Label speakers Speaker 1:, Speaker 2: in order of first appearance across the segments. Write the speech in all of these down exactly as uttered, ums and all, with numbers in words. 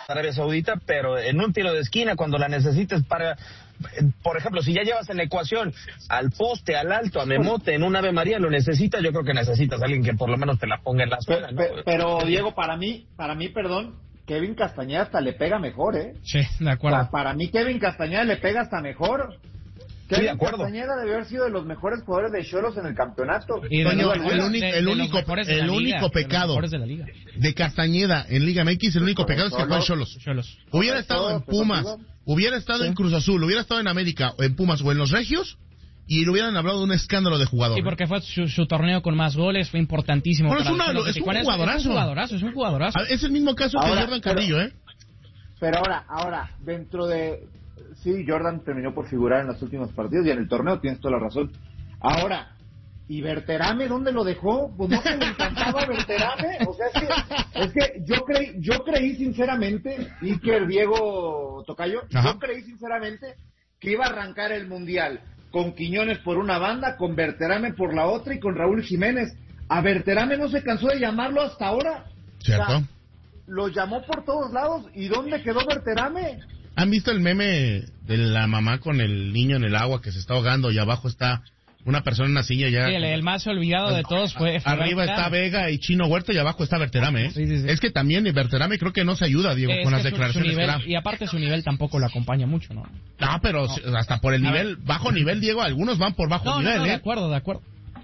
Speaker 1: Arabia Saudita, pero en un tiro de esquina, cuando la necesites para... Por ejemplo, si ya llevas en la ecuación al poste, al alto, a Memote, en un Ave María, lo necesitas, yo creo que necesitas a alguien que por lo menos te la ponga en la zona, ¿no?
Speaker 2: Pero, pero, Diego, para mí, para mí, perdón, Kevin Castañeda hasta le pega mejor, ¿eh?
Speaker 3: Sí, de acuerdo.
Speaker 2: O sea, para mí Kevin Castañeda le pega hasta mejor.
Speaker 1: Sí,
Speaker 2: Kevin
Speaker 1: de acuerdo.
Speaker 2: Castañeda debe haber sido de los mejores jugadores de Xolos en el campeonato.
Speaker 3: Y de
Speaker 4: Toño,
Speaker 3: los
Speaker 4: el
Speaker 3: mejores-
Speaker 4: único,
Speaker 3: de-
Speaker 4: el
Speaker 3: de los
Speaker 4: único,
Speaker 3: mejores de la
Speaker 4: el
Speaker 3: liga,
Speaker 4: único
Speaker 3: de los
Speaker 4: pecado
Speaker 3: mejores de la liga.
Speaker 4: de Castañeda en Liga M X, el único pecado es que fue en Xolos.
Speaker 3: Xolos.
Speaker 4: Hubiera estado en Pumas, hubiera estado en Cruz Azul, hubiera estado en América, o en Pumas o en los Regios, y le hubieran hablado de un escándalo de jugador.
Speaker 3: Sí, porque fue su, su torneo con más goles, fue importantísimo.
Speaker 4: Bueno,
Speaker 3: para
Speaker 4: es una-
Speaker 3: los Xolos de
Speaker 4: es un
Speaker 3: Tijuana.
Speaker 4: jugadorazo.
Speaker 3: Es un jugadorazo, es un jugadorazo.
Speaker 4: Ah, Es el mismo caso que
Speaker 2: Ahora,
Speaker 4: Jordan
Speaker 2: pero-
Speaker 4: Carrillo, ¿eh?
Speaker 2: Pero ahora, ahora, dentro de... Sí, Jordan terminó por figurar en los últimos partidos y en el torneo, tienes toda la razón. Ahora, ¿y Berterame dónde lo dejó? Pues no se le encantaba Berterame. O sea, es que, es que yo creí, yo creí sinceramente, Iker, Diego, Tocayo,
Speaker 4: Ajá.
Speaker 2: yo creí sinceramente que iba a arrancar el Mundial con Quiñones por una banda, con Berterame por la otra y con Raúl Jiménez. A Berterame no se cansó de llamarlo hasta ahora.
Speaker 4: ¿Cierto?
Speaker 2: O sea, lo llamó por todos lados. ¿Y dónde quedó Berterame?
Speaker 4: ¿Han visto el meme de la mamá con el niño en el agua que se está ahogando y abajo está una persona en una silla ya?
Speaker 3: Sí, el, el más olvidado de todos fue... fue
Speaker 4: Arriba
Speaker 3: Berterame.
Speaker 4: está Vega y Chino Huerta y abajo está Berterame, ¿eh?
Speaker 3: Sí, sí, sí.
Speaker 4: Es que también Berterame creo que no se ayuda, Diego,
Speaker 3: Es
Speaker 4: con las
Speaker 3: que su- su
Speaker 4: declaraciones que
Speaker 3: nivel-
Speaker 4: da.
Speaker 3: y aparte su nivel tampoco lo acompaña mucho, ¿no?
Speaker 4: No, pero
Speaker 3: No.
Speaker 4: hasta por el
Speaker 3: A
Speaker 4: nivel, bajo nivel, Diego, algunos van por bajo
Speaker 3: No, no,
Speaker 4: nivel,
Speaker 3: no, de
Speaker 4: ¿eh?
Speaker 3: acuerdo, de acuerdo.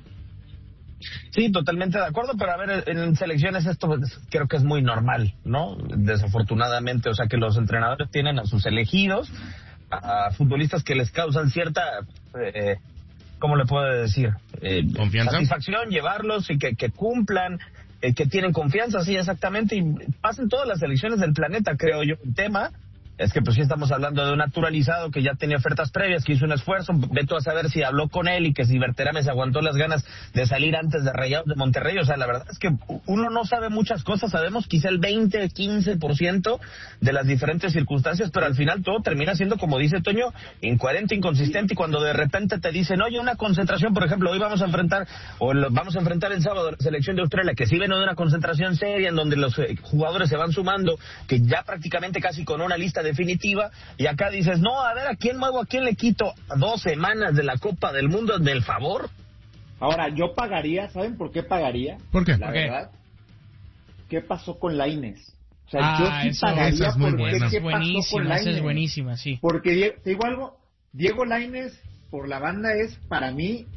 Speaker 1: Sí, totalmente de acuerdo, pero a ver, en selecciones esto pues, creo que es muy normal, ¿no? Desafortunadamente, o sea, que los entrenadores tienen a sus elegidos, a futbolistas que les causan cierta, eh, ¿cómo le puedo decir? Eh,
Speaker 4: ¿Confianza?
Speaker 1: Satisfacción, llevarlos y que, que cumplan, eh, que tienen confianza, sí, exactamente, y pasan todas las selecciones del planeta, creo yo. El tema es que pues sí estamos hablando de un naturalizado que ya tenía ofertas previas, que hizo un esfuerzo, ve tú a saber si habló con él y que si Berterame se aguantó las ganas de salir antes de Rayados de Monterrey. O sea, la verdad es que uno no sabe muchas cosas, sabemos quizá el veinte, quince por ciento de las diferentes circunstancias, pero al final todo termina siendo, como dice Toño, incoherente, inconsistente, y cuando de repente te dicen, oye, una concentración, por ejemplo, hoy vamos a enfrentar, o lo, vamos a enfrentar el sábado la selección de Australia, que sí viene de una concentración seria, en donde los eh, jugadores se van sumando, que ya prácticamente casi con una lista definitiva, y acá dices, no, a ver, ¿a quién muevo, a quién le quito? A dos semanas de la Copa del Mundo, del favor.
Speaker 2: Ahora, yo pagaría, ¿saben por qué pagaría?
Speaker 4: ¿Por qué?
Speaker 2: La
Speaker 3: ¿Por qué?
Speaker 2: verdad. ¿Qué pasó con Lainez? O sea,
Speaker 3: Ah,
Speaker 2: yo sí
Speaker 3: eso-
Speaker 2: pagaría
Speaker 4: esa es muy
Speaker 2: porque
Speaker 4: buena.
Speaker 2: ¿qué
Speaker 3: Es
Speaker 2: pasó con
Speaker 3: buenísima, esa
Speaker 2: Lainez?
Speaker 3: es buenísima, sí.
Speaker 2: Porque, Die- te digo algo, Diego Lainez por la banda es, para mí,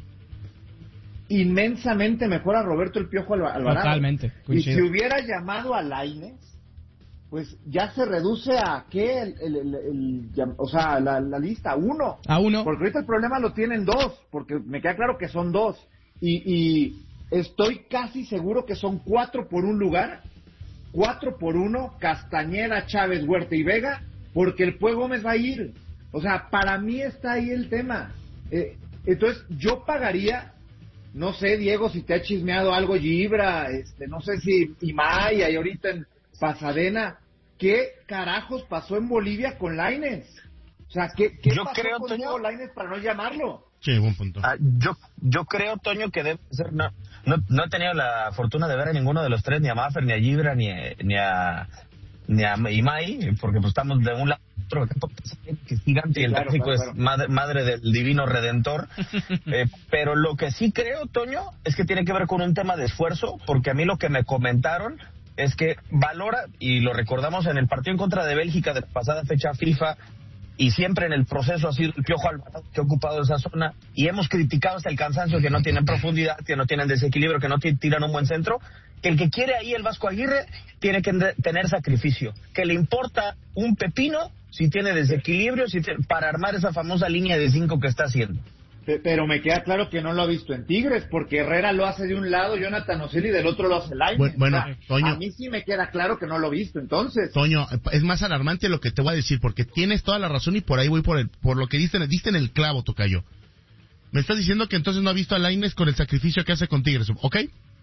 Speaker 2: inmensamente mejor a Roberto el Piojo Alva- Alvarado.
Speaker 3: Totalmente,
Speaker 2: Y
Speaker 3: coincido.
Speaker 2: si hubiera llamado a Lainez, pues ya se reduce a, ¿qué? El, el- el- el- llam- o sea, la, la lista, uno.
Speaker 3: A uno.
Speaker 2: Porque ahorita el problema lo tienen dos, porque me queda claro que son dos. Y, y estoy casi seguro que son cuatro por un lugar, cuatro por uno, Castañeda, Chávez, Huerta y Vega, porque el Pue Gómez va a ir. O sea, para mí está ahí el tema. Eh, entonces, yo pagaría, no sé, Diego, si te ha chismeado algo Gibra, este, no sé si Imaya y ahorita en Pasadena, ¿qué carajos pasó en Bolivia con Lainez? O sea, ¿qué, qué
Speaker 1: Yo
Speaker 2: pasó
Speaker 1: creo,
Speaker 2: con
Speaker 1: Toño-
Speaker 2: Diego Lainez para no llamarlo?
Speaker 4: Sí, buen punto.
Speaker 1: Ah, yo yo creo, Toño, que debe ser... No, no, no he tenido la fortuna de ver a ninguno de los tres, ni a Maffer, ni a Gibra, ni, a- ni a ni a Imai, porque pues estamos de un lado a otro, que es gigante, y el
Speaker 2: Claro,
Speaker 1: tráfico
Speaker 2: claro,
Speaker 1: es
Speaker 2: claro.
Speaker 1: madre, madre del divino redentor. Eh, pero lo que sí creo, Toño, es que tiene que ver con un tema de esfuerzo, porque a mí lo que me comentaron es que valora, y lo recordamos en el partido en contra de Bélgica de la pasada fecha FIFA, y siempre en el proceso ha sido el Piojo Alvarado que ha ocupado esa zona, y hemos criticado hasta el cansancio que no tienen profundidad, que no tienen desequilibrio, que no t- tiran un buen centro, que el que quiere ahí el Vasco Aguirre tiene que de- tener sacrificio, que le importa un pepino si tiene desequilibrio, si tiene- para armar esa famosa línea de cinco que está haciendo.
Speaker 2: Pe- Pero me queda claro que no lo ha visto en Tigres, porque Herrera lo hace de un lado, Jonathan Ocelli del otro lo hace Lainez.
Speaker 4: Bu- bueno,
Speaker 2: O sea,
Speaker 4: Toño.
Speaker 2: a mí sí me queda claro que no lo ha visto, entonces.
Speaker 4: Toño, es más alarmante lo que te voy a decir, porque tienes toda la razón y por ahí voy por el, por lo que diste, diste en el clavo, tocayo. Me estás diciendo que entonces no ha visto a Lainez con el sacrificio que hace con Tigres, ¿ok?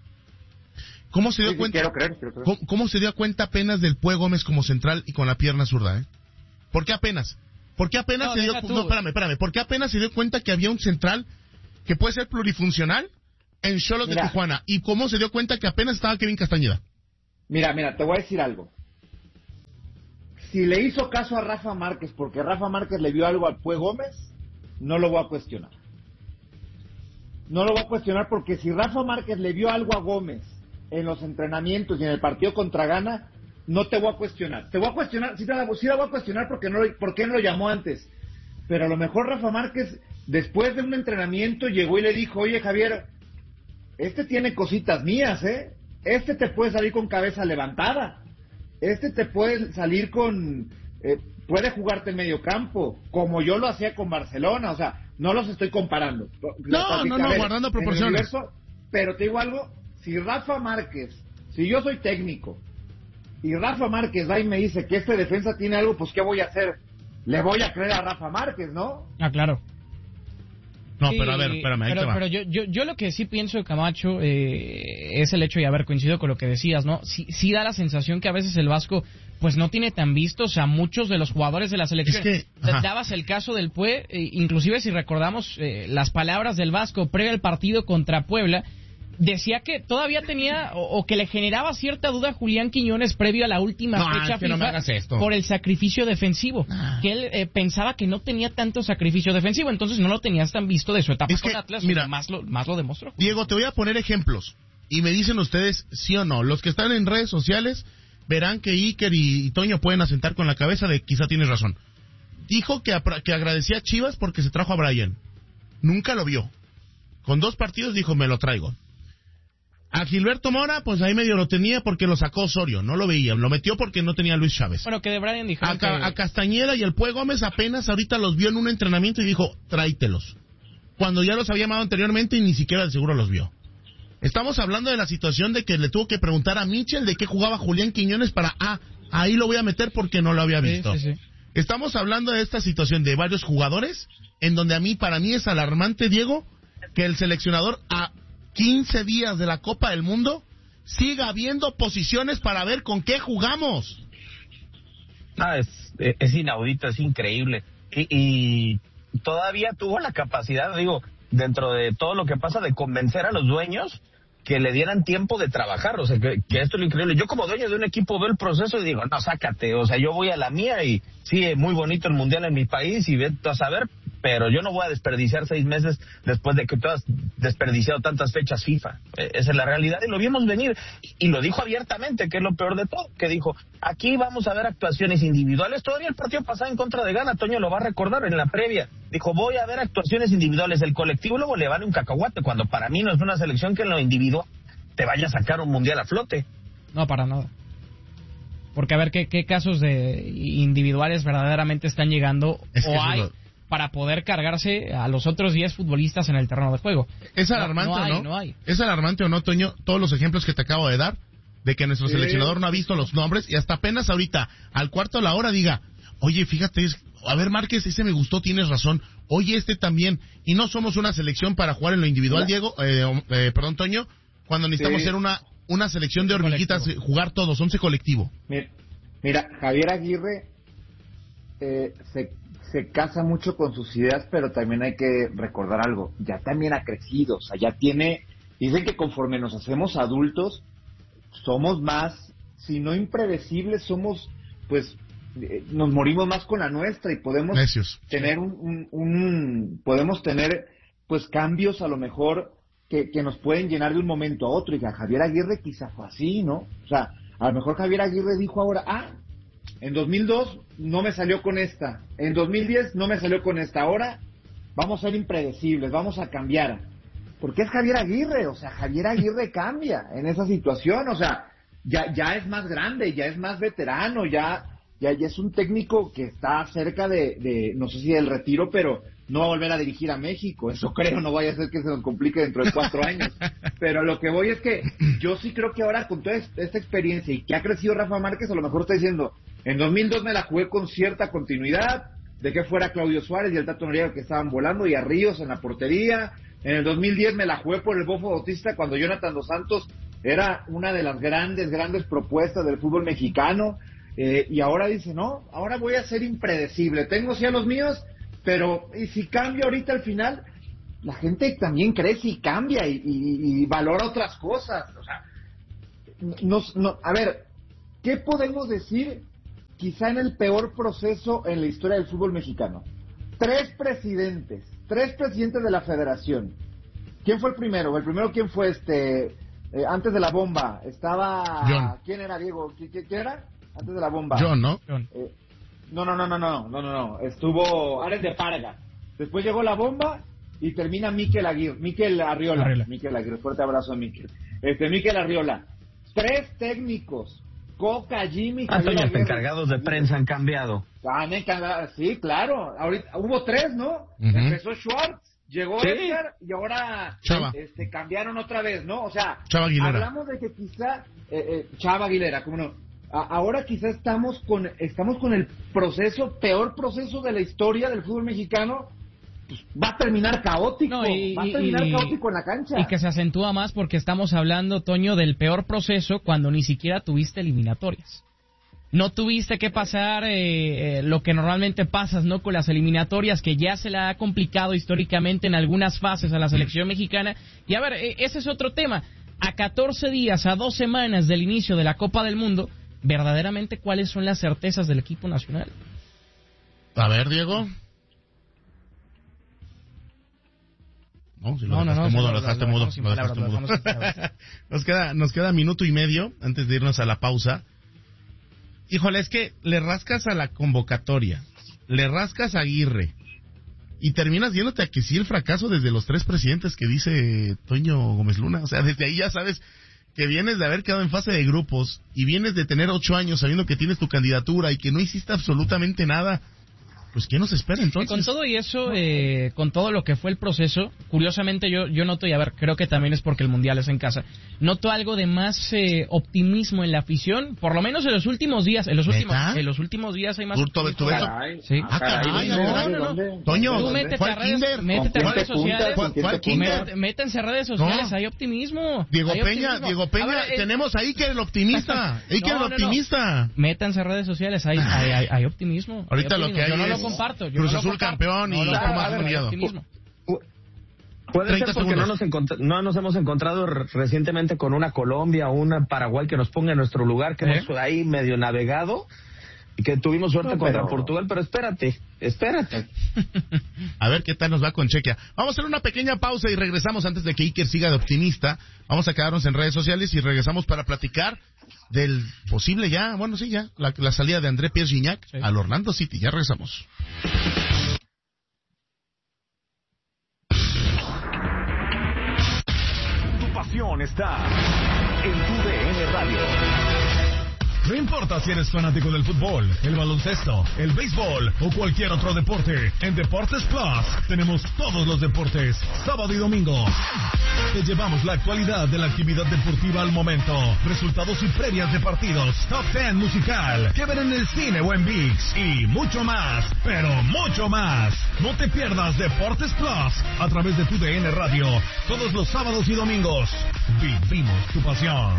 Speaker 4: ¿Cómo se dio
Speaker 2: Sí, sí,
Speaker 4: cuenta?
Speaker 2: quiero creer, quiero creer.
Speaker 4: ¿Cómo, cómo se dio cuenta apenas del Pue Gómez como central y con la pierna zurda, eh? ¿Por qué apenas? ¿Por qué apenas
Speaker 3: No,
Speaker 4: se dio
Speaker 3: deja
Speaker 4: cu-
Speaker 3: tú.
Speaker 4: no, espérame, espérame, ¿por qué apenas se dio cuenta que había un central que puede ser plurifuncional en Xolos de
Speaker 2: Mira.
Speaker 4: Tijuana? ¿Y cómo se dio cuenta que apenas estaba Kevin Castañeda?
Speaker 2: Mira, mira, te voy a decir algo. si le hizo caso a Rafa Márquez porque Rafa Márquez le vio algo al Pue Gómez, no lo voy a cuestionar. No lo voy a cuestionar porque si Rafa Márquez le vio algo a Gómez en los entrenamientos y en el partido contra Ghana, no te voy a cuestionar. Te voy a cuestionar, sí, te la, sí la voy a cuestionar porque no, ¿por qué no lo llamó antes? Pero a lo mejor Rafa Márquez, después de un entrenamiento, llegó y le dijo, oye Javier, este tiene cositas mías, ¿eh? Este te puede salir con cabeza levantada. Este te puede salir con... Eh, puede jugarte en medio campo, como yo lo hacía con Barcelona. O sea, no los estoy comparando.
Speaker 4: No, no, no, guardando proporciones.
Speaker 2: Universo, pero te digo algo, si Rafa Márquez, si yo soy técnico, y Rafa Márquez va y me dice que este defensa tiene algo, pues ¿qué voy a hacer? Le voy a creer a Rafa Márquez, ¿no?
Speaker 3: Ah, claro.
Speaker 4: No,
Speaker 3: sí,
Speaker 4: pero a ver, espérame, ahí
Speaker 3: pero,
Speaker 4: te va.
Speaker 3: pero yo, yo, yo lo que sí pienso de Camacho eh, es el hecho, y haber coincidido con lo que decías, ¿no? Sí, sí da la sensación que a veces el Vasco pues no tiene tan vistos a muchos de los jugadores de la selección.
Speaker 4: Es que, ajá.
Speaker 3: Dabas el caso del Pue, eh, inclusive si recordamos eh, las palabras del Vasco previo al partido contra Puebla, decía que todavía tenía o, o que le generaba cierta duda a Julián Quiñones previo a la última
Speaker 4: no,
Speaker 3: fecha
Speaker 4: es que no me hagas esto.
Speaker 3: por el sacrificio defensivo, ah. que él eh, pensaba que no tenía tanto sacrificio defensivo, entonces no lo tenías tan visto de su etapa
Speaker 4: es
Speaker 3: con
Speaker 4: que,
Speaker 3: Atlas,
Speaker 4: mira,
Speaker 3: más lo, más lo demostró.
Speaker 4: Diego, te voy a poner ejemplos y me dicen ustedes sí o no. Los que están en redes sociales verán que Iker y, y Toño pueden asentar con la cabeza de quizá tienes razón. Dijo que, que agradecía a Chivas porque se trajo a Brian. Nunca lo vio. Con dos partidos dijo, me lo traigo. A Gilberto Mora, pues ahí medio lo tenía porque lo sacó Osorio, no lo veía, lo metió porque no tenía a Luis Chávez.
Speaker 3: Bueno, que de Brian dijo
Speaker 4: a,
Speaker 3: que...
Speaker 4: a Castañeda y el Pue Gómez apenas ahorita los vio en un entrenamiento y dijo, tráitelos. Cuando ya los había llamado anteriormente y ni siquiera de seguro los vio. Estamos hablando de la situación de que le tuvo que preguntar a Michel de qué jugaba Julián Quiñones para, ah, ahí lo voy a meter porque no lo había visto.
Speaker 3: Sí, sí, sí.
Speaker 4: Estamos hablando de esta situación de varios jugadores en donde a mí, para mí es alarmante, Diego, que el seleccionador a quince días de la Copa del Mundo siga habiendo posiciones para ver con qué jugamos.
Speaker 1: No, es, es inaudito, es increíble. Y, y todavía tuvo la capacidad, digo, dentro de todo lo que pasa, de convencer a los dueños que le dieran tiempo de trabajar. O sea, que, que esto es lo increíble. Yo como dueño de un equipo veo el proceso y digo, no, sácate. O sea, yo voy a la mía y sí, muy bonito el Mundial en mi país y vete a saber, pero yo no voy a desperdiciar seis meses después de que tú has desperdiciado tantas fechas FIFA. Eh, esa es la realidad y lo vimos venir. Y, y lo dijo abiertamente, que es lo peor de todo, que dijo, aquí vamos a ver actuaciones individuales. Todavía el partido pasado en contra de Ghana, Toño lo va a recordar en la previa. Dijo, voy a ver actuaciones individuales. El colectivo luego le vale un cacahuate, cuando para mí no es una selección que en lo individual te vaya a sacar un mundial a flote.
Speaker 3: No, para nada. Porque a ver qué, qué casos de individuales verdaderamente están llegando
Speaker 4: es que
Speaker 3: o hay...
Speaker 4: lo...
Speaker 3: para poder cargarse a los otros diez futbolistas en el terreno de juego.
Speaker 4: ¿Es alarmante
Speaker 3: no, no
Speaker 4: o
Speaker 3: hay,
Speaker 4: no?
Speaker 3: no hay.
Speaker 4: ¿Es alarmante o no, Toño, todos los ejemplos que te acabo de dar, de que nuestro sí. seleccionador no ha visto los nombres y hasta apenas ahorita, al cuarto de la hora, diga, oye, fíjate, es, a ver, Márquez, ese me gustó, tienes razón, oye, este también, y no somos una selección para jugar en lo individual, ¿sí? Diego, eh, eh, perdón, Toño, cuando necesitamos sí. ser una, una selección de hormiguitas, colectivo. Jugar todos, once colectivo.
Speaker 2: Mira, mira Javier Aguirre eh, se... se casa mucho con sus ideas, pero también hay que recordar algo, ya también ha crecido, o sea, ya tiene, dicen que conforme nos hacemos adultos, somos más, si no impredecibles, somos, pues, eh, nos morimos más con la nuestra y podemos
Speaker 4: Necios.
Speaker 2: tener un, un, un, podemos tener, pues, cambios a lo mejor que, que nos pueden llenar de un momento a otro, y a Javier Aguirre quizá fue así, ¿no? O sea, a lo mejor Javier Aguirre dijo ahora, ah, en dos mil dos no me salió con esta, en dos mil diez no me salió con esta, ahora vamos a ser impredecibles, vamos a cambiar, porque es Javier Aguirre, o sea, Javier Aguirre cambia en esa situación, o sea, ya ya es más grande, ya es más veterano, ya ya, ya es un técnico que está cerca de, de, no sé si del retiro, pero no va a volver a dirigir a México, eso creo, no vaya a ser que se nos complique dentro de cuatro años, pero lo que voy es que yo sí creo que ahora con toda esta experiencia y que ha crecido Rafa Márquez, a lo mejor está diciendo, en dos mil dos me la jugué con cierta continuidad, de que fuera Claudio Suárez y el Tato Noriega que estaban volando y a Ríos en la portería, en el dos mil diez me la jugué por el Bofo Bautista cuando Jonathan Dos Santos era una de las grandes, grandes propuestas del fútbol mexicano, eh, y ahora dice, no, ahora voy a ser impredecible, tengo sí a los míos, pero y si cambio ahorita al final, la gente también crece y cambia y, y, y valora otras cosas. O sea, no, no, a ver, ¿qué podemos decir quizá en el peor proceso en la historia del fútbol mexicano. Tres presidentes, tres presidentes de la federación. ¿Quién fue el primero? El primero, ¿quién fue este? Eh, antes de la bomba, estaba...
Speaker 4: John.
Speaker 2: ¿Quién era, Diego? ¿Qui- qui- ¿Quién era? Antes de la bomba.
Speaker 4: John, ¿no?
Speaker 3: John.
Speaker 2: Eh, no, no, no, no, no, no, no, no. Estuvo Ares de Parga. Después llegó la bomba y termina Mikel Aguirre, Mikel Arriola.
Speaker 3: Arriola.
Speaker 2: Mikel Aguirre, fuerte abrazo a Mikel. Este, Mikel Arriola. Tres técnicos. Coca, Jimmy,
Speaker 1: Hasta
Speaker 2: Javier
Speaker 1: los
Speaker 2: Aguirre.
Speaker 1: encargados de prensa han cambiado.
Speaker 2: Ah, me encanta- sí, claro. Ahorita hubo tres, ¿no?
Speaker 4: Ujú.
Speaker 2: Empezó Schwartz, llegó
Speaker 1: Sí.
Speaker 2: Edgar y ahora
Speaker 4: Chava.
Speaker 2: este cambiaron otra vez, ¿no? O sea,
Speaker 4: Chava Aguilera.
Speaker 2: hablamos de que quizá eh, eh, Chava Aguilera, ¿cómo no? A- ahora quizá estamos con estamos con el proceso peor proceso de la historia del fútbol mexicano. Pues va a terminar caótico,
Speaker 3: No, y-
Speaker 2: va a terminar
Speaker 3: y-
Speaker 2: caótico en la cancha.
Speaker 3: Y que se acentúa más porque estamos hablando, Toño, del peor proceso cuando ni siquiera tuviste eliminatorias. No tuviste que pasar eh, eh, lo que normalmente pasas, ¿no? Con las eliminatorias, que ya se la ha complicado históricamente en algunas fases a la selección mexicana. Y a ver, eh, ese es otro tema. A catorce días, a dos semanas del inicio de la Copa del Mundo, verdaderamente, ¿cuáles son las certezas del equipo nacional?
Speaker 4: A ver, Diego. No, si lo
Speaker 3: No, no,
Speaker 4: dejaste
Speaker 3: no,
Speaker 4: mudo,
Speaker 3: sí,
Speaker 4: lo
Speaker 3: lo-
Speaker 4: dejaste
Speaker 3: lo
Speaker 4: mudo,
Speaker 3: dejamos sin
Speaker 4: lo
Speaker 3: palabras,
Speaker 4: dejaste
Speaker 3: lo
Speaker 4: mudo.
Speaker 3: dejamos sin palabras.
Speaker 4: Nos queda, nos queda minuto y medio antes de irnos a la pausa. Híjole, es que le rascas a la convocatoria, le rascas a Aguirre y terminas viéndote a que sí el fracaso desde los tres presidentes que dice Toño Gómez Luna. O sea, desde ahí ya sabes que vienes de haber quedado en fase de grupos y vienes de tener ocho años sabiendo que tienes tu candidatura y que no hiciste absolutamente nada. Pues, ¿qué nos espera entonces?
Speaker 3: Y con todo y eso, eh, con todo lo que fue el proceso, curiosamente yo yo noto, y a ver, creo que también es porque el Mundial es en casa, noto algo de más eh, optimismo en la afición, por lo menos en los últimos días, en los
Speaker 4: ¿Neta?
Speaker 3: últimos en los últimos días hay más
Speaker 4: ¿Tú- tú-
Speaker 3: optimismo.
Speaker 4: tú ves?
Speaker 2: Caray,
Speaker 3: Sí.
Speaker 4: Ah, caray,
Speaker 2: ¿dónde?
Speaker 4: no,
Speaker 3: no, no.
Speaker 2: ¿Dónde?
Speaker 4: Toño,
Speaker 3: Tú métete
Speaker 4: ¿cuál
Speaker 3: a redes,
Speaker 4: kinder?
Speaker 3: métete a
Speaker 4: ¿Cuál-
Speaker 3: redes sociales,
Speaker 4: ¿Cuál, cuál kinder?
Speaker 3: Mét- métanse a redes sociales,
Speaker 4: No.
Speaker 3: hay optimismo.
Speaker 4: Diego
Speaker 3: hay
Speaker 4: Peña,
Speaker 3: optimismo.
Speaker 4: Diego Peña,
Speaker 3: A ver, eh,
Speaker 4: tenemos ahí que el optimista, ahí que
Speaker 3: No,
Speaker 4: el
Speaker 3: no, no.
Speaker 4: optimista.
Speaker 3: Métanse a redes sociales, hay, hay, hay, hay optimismo. hay
Speaker 4: Ahorita lo
Speaker 3: optimismo.
Speaker 4: que hay
Speaker 3: yo no
Speaker 4: es
Speaker 3: lo comparto. Yo
Speaker 4: Cruz
Speaker 3: no lo
Speaker 4: Azul
Speaker 3: comparto.
Speaker 4: campeón y
Speaker 3: No lo
Speaker 4: Tomás
Speaker 3: comparto, hay
Speaker 4: Muriado.
Speaker 3: optimismo.
Speaker 1: Puede
Speaker 4: treinta
Speaker 1: ser porque no
Speaker 4: segundos.
Speaker 1: nos, encont- no nos hemos encontrado r- recientemente con una Colombia o una Paraguay que nos ponga en nuestro lugar, que
Speaker 3: ¿Eh?
Speaker 1: hemos ahí medio navegado y que tuvimos suerte
Speaker 2: No,
Speaker 1: contra
Speaker 2: pero-
Speaker 1: Portugal, pero espérate, espérate.
Speaker 4: A ver qué tal nos va con Chequia. Vamos a hacer una pequeña pausa y regresamos antes de que Iker siga de optimista. Vamos a quedarnos en redes sociales y regresamos para platicar del posible ya, bueno sí ya, la, la salida de André Pierre Gignac
Speaker 3: Sí.
Speaker 4: al Orlando City. Ya regresamos.
Speaker 5: Tu pasión está en tu D N Radio. No importa si eres fanático del fútbol, el baloncesto, el béisbol o cualquier otro deporte, en Deportes Plus tenemos todos los deportes, sábado y domingo. Te llevamos la actualidad de la actividad deportiva al momento, resultados y previas de partidos, top ten musical, que ver en el cine o en ViX y mucho más, pero mucho más. No te pierdas Deportes Plus a través de tu D N Radio, todos los sábados y domingos. Vivimos tu pasión.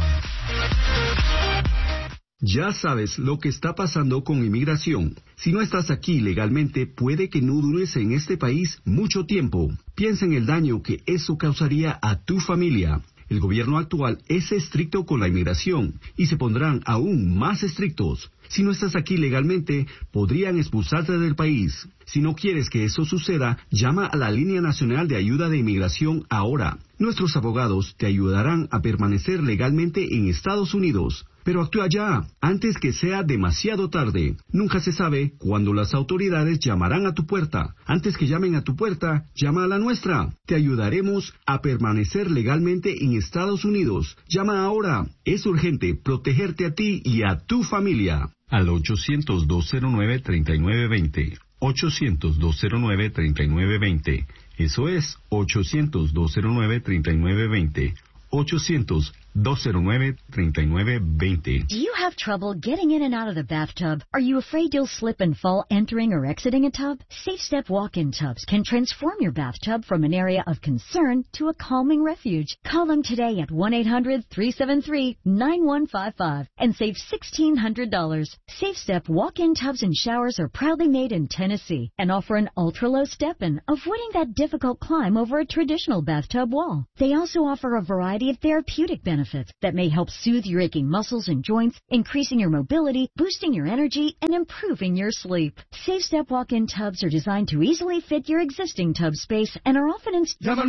Speaker 6: Ya sabes lo que está pasando con inmigración. Si no estás aquí legalmente, puede que no dures en este país mucho tiempo. Piensa en el daño que eso causaría a tu familia. El gobierno actual es estricto con la inmigración y se pondrán aún más estrictos. Si no estás aquí legalmente, podrían expulsarte del país. Si no quieres que eso suceda, llama a la Línea Nacional de Ayuda de Inmigración ahora. Nuestros abogados te ayudarán a permanecer legalmente en Estados Unidos. Pero actúa ya, antes que sea demasiado tarde. Nunca se sabe cuándo las autoridades llamarán a tu puerta. Antes que llamen a tu puerta, llama a la nuestra. Te ayudaremos a permanecer legalmente en Estados Unidos. Llama ahora. Es urgente protegerte a ti y a tu familia. Al ochocientos, dos cero nueve, treinta y nueve veinte. ochocientos, dos cero nueve, treinta y nueve veinte. Eso es ochocientos, dos cero nueve, treinta y nueve veinte. ochocientos, dos cero nueve, treinta y nueve veinte.
Speaker 7: Do you have trouble getting in and out of the bathtub? Are you afraid you'll slip and fall entering or exiting a tub? Safe Step walk-in tubs can transform your bathtub from an area of concern to a calming refuge. Call them today at one eight hundred, three seven three, nine one five five and save sixteen hundred dollars. Safe Step walk-in tubs and showers are proudly made in Tennessee and offer an ultra-low step-in, avoiding that difficult climb over a traditional bathtub wall. They also offer a variety of therapeutic benefits benefits that may help soothe your aching muscles and joints, increasing your mobility, boosting your energy, and improving your sleep. SafeStep walk-in tubs are designed to easily fit your existing tub space and are often installed.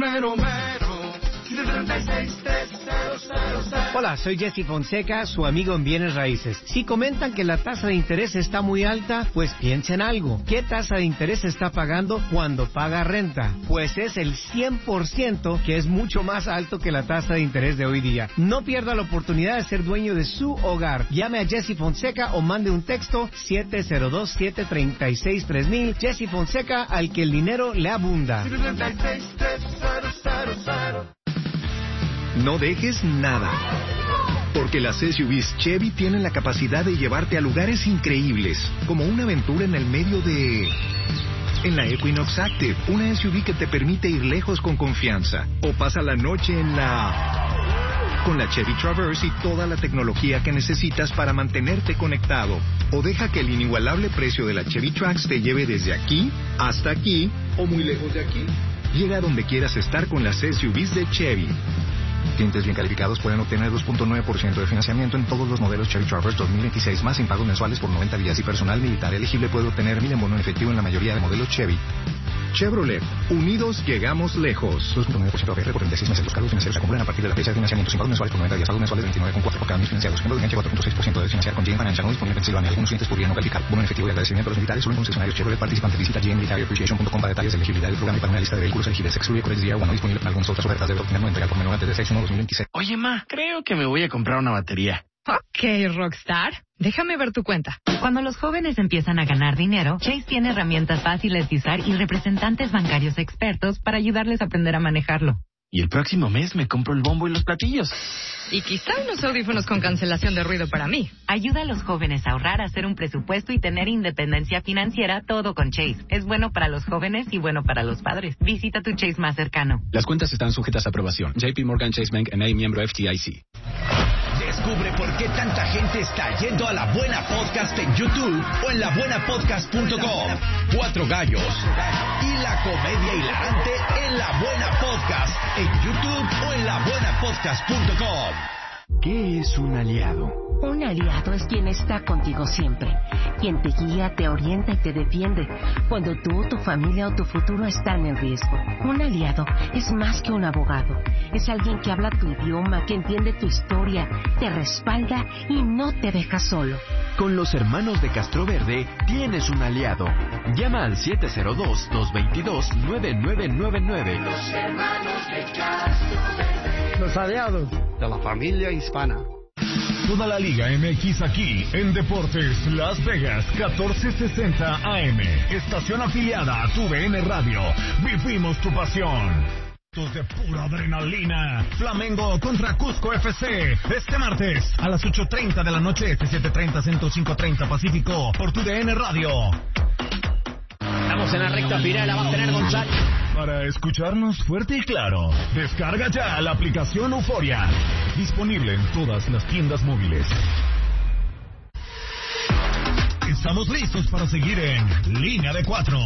Speaker 8: Hola, soy Jesse Fonseca, su amigo en Bienes Raíces. Si comentan que la tasa de interés está muy alta, pues piensen algo. ¿Qué tasa de interés está pagando cuando paga renta? Pues es el cien por ciento, que es mucho más alto que la tasa de interés de hoy día. No pierda la oportunidad de ser dueño de su hogar. Llame a Jesse Fonseca o mande un texto siete cero dos, siete tres seis, tres mil. Jesse Fonseca, al que el dinero le abunda.
Speaker 9: No dejes nada, porque las S U Vs Chevy tienen la capacidad de llevarte a lugares increíbles, como una aventura en el medio de... En la Equinox Active, una S U V que te permite ir lejos con confianza. O pasa la noche en la... Con la Chevy Traverse y toda la tecnología que necesitas para mantenerte conectado. O deja que el inigualable precio de la Chevy Trax te lleve desde aquí hasta aquí o muy lejos de aquí. Llega a donde quieras estar con las S U Vs de Chevy. Clientes bien calificados pueden obtener dos punto nueve por ciento de financiamiento en todos los modelos Chevy Traverse dos mil veintiséis más sin pagos mensuales por noventa días y personal militar elegible puede obtener mil en bono en efectivo en la mayoría de modelos Chevy. Chevrolet, unidos llegamos lejos. dos punto nueve por ciento A P R por treinta y seis meses. Los cargos financieros se acumulan a partir de la fecha de financiamiento sin pagos mensuales por noventa días. Pagos mensuales veintinueve coma cuatro por cada mil financiados. Ejemplo de enganche cuatro punto seis por ciento de financiar con G M Financial no disponible en Pensilvania. Algunos clientes podrían no calificar. Bono en efectivo y agradecimiento a los militares solo en concesionarios Chevrolet participantes. Visita G M Military Appreciation punto com para detalles de elegibilidad del programa y para una lista de vehículos elegibles. Excluye Corex Día no disponible en algunas otras ofertas. Debe obtener no entrega por menor antes del seis uno dos mil veintiséis.
Speaker 10: Oye, ma, creo que me voy a comprar una batería.
Speaker 11: Ok, Rockstar. Déjame ver tu cuenta. Cuando los jóvenes empiezan a ganar dinero, Chase tiene herramientas fáciles de usar y representantes bancarios expertos para ayudarles a aprender a manejarlo.
Speaker 10: Y el próximo mes me compro el bombo y los platillos.
Speaker 11: Y quizá unos audífonos con cancelación de ruido para mí.
Speaker 12: Ayuda a los jóvenes a ahorrar, a hacer un presupuesto y tener independencia financiera, todo con Chase. Es bueno para los jóvenes y bueno para los padres. Visita tu Chase más cercano.
Speaker 13: Las cuentas están sujetas a aprobación. J P Morgan Chase Bank N A, miembro F D I C.
Speaker 14: Descubre por qué tanta gente está yendo a La Buena Podcast en YouTube o en la buena podcast punto com. Cuatro gallos y la comedia hilarante en La Buena Podcast en YouTube o en la buena podcast punto com.
Speaker 15: ¿Qué es un aliado?
Speaker 16: Un aliado es quien está contigo siempre, quien te guía, te orienta y te defiende cuando tú, tu familia o tu futuro están en riesgo. Un aliado es más que un abogado, es alguien que habla tu idioma, que entiende tu historia, te respalda y no te deja solo.
Speaker 15: Con los hermanos de Castroverde tienes un aliado. Llama al siete cero dos, dos dos dos, nueve nueve nueve nueve.
Speaker 17: Los hermanos de Castroverde.
Speaker 18: Los aliados de la familia hispana.
Speaker 5: Toda la Liga M X aquí en Deportes Las Vegas catorce sesenta A M. Estación afiliada a tu V N Radio. Vivimos tu pasión. De pura adrenalina. Flamengo contra Cusco F C. Este martes a las ocho treinta de la noche, siete treinta, ciento cinco treinta Pacífico por tu V N Radio.
Speaker 3: Estamos en la recta final, la va a tener González.
Speaker 5: Para escucharnos fuerte y claro, descarga ya la aplicación Euforia. Disponible en todas las tiendas móviles. Estamos listos para seguir en Línea de Cuatro.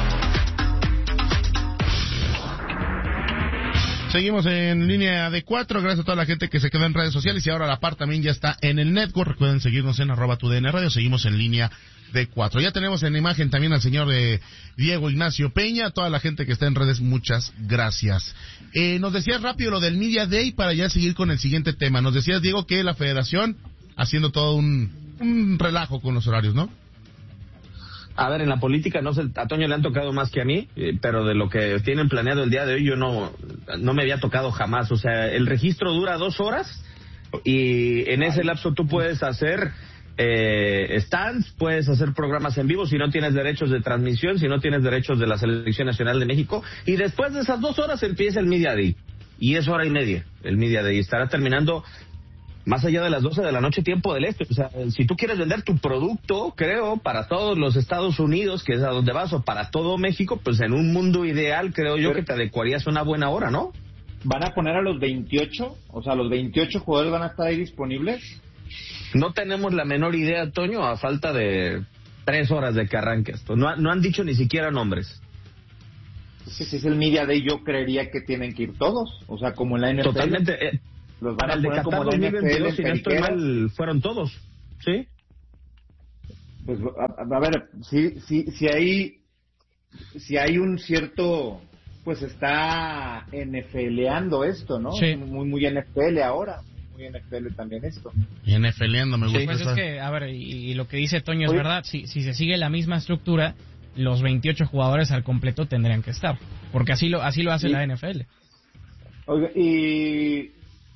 Speaker 4: Seguimos en Línea de Cuatro, gracias a toda la gente que se quedó en redes sociales y ahora la par también ya está en el network. Recuerden seguirnos en arroba tu D N Radio, seguimos en Línea de Cuatro. Ya tenemos en imagen también al señor eh, Diego Ignacio Peña, a toda la gente que está en redes, muchas gracias. Eh, nos decías rápido lo del Media Day para ya seguir con el siguiente tema. Nos decías, Diego, que la federación haciendo todo un, un relajo con los horarios, ¿no?
Speaker 1: A ver, en la política, no sé, a Toño le han tocado más que a mí, eh, pero de lo que tienen planeado el día de hoy, yo no, no me había tocado jamás. O sea, el registro dura dos horas y en ese lapso tú puedes hacer eh, stands, puedes hacer programas en vivo si no tienes derechos de transmisión, si no tienes derechos de la Selección Nacional de México. Y después de esas dos horas empieza el Media Day. Y es hora y media el Media Day. Estará terminando más allá de las doce de la noche, tiempo del este. O sea, si tú quieres vender tu producto, creo, para todos los Estados Unidos, que es a donde vas, o para todo México, pues en un mundo ideal, creo yo que te adecuarías una buena hora, ¿no?
Speaker 2: ¿Van a poner a los veintiocho? O sea, ¿los veintiocho jugadores van a estar ahí disponibles?
Speaker 1: No tenemos la menor idea, Toño, a falta de tres horas de que arranque esto. No, no han dicho ni siquiera nombres.
Speaker 2: Es que si es el Media Day, yo creería que tienen que ir todos. O sea, como en la N F L.
Speaker 1: Totalmente. Eh,
Speaker 2: Los van
Speaker 1: Para
Speaker 2: a
Speaker 1: el de
Speaker 2: poner
Speaker 1: Qatar
Speaker 2: como
Speaker 1: dos
Speaker 2: la
Speaker 1: mil
Speaker 2: N F L
Speaker 1: veintidós,
Speaker 2: en
Speaker 1: si no estoy
Speaker 2: periqueras.
Speaker 1: mal, fueron todos, ¿sí?
Speaker 2: Pues a, a ver, si, si, si hay si hay un cierto, pues está NFLeando esto, ¿no?
Speaker 3: Sí.
Speaker 2: Muy, muy N F L ahora, muy N F L también esto.
Speaker 4: Y NFLeando me gusta.
Speaker 3: Sí, pues
Speaker 4: esa.
Speaker 3: es que, a ver, y, y lo que dice Toño es
Speaker 2: Oye.
Speaker 3: verdad, si, si se sigue la misma estructura, los veintiocho jugadores al completo tendrían que estar, porque así lo así lo hace
Speaker 2: Sí.
Speaker 3: la N F L.
Speaker 2: Oiga, y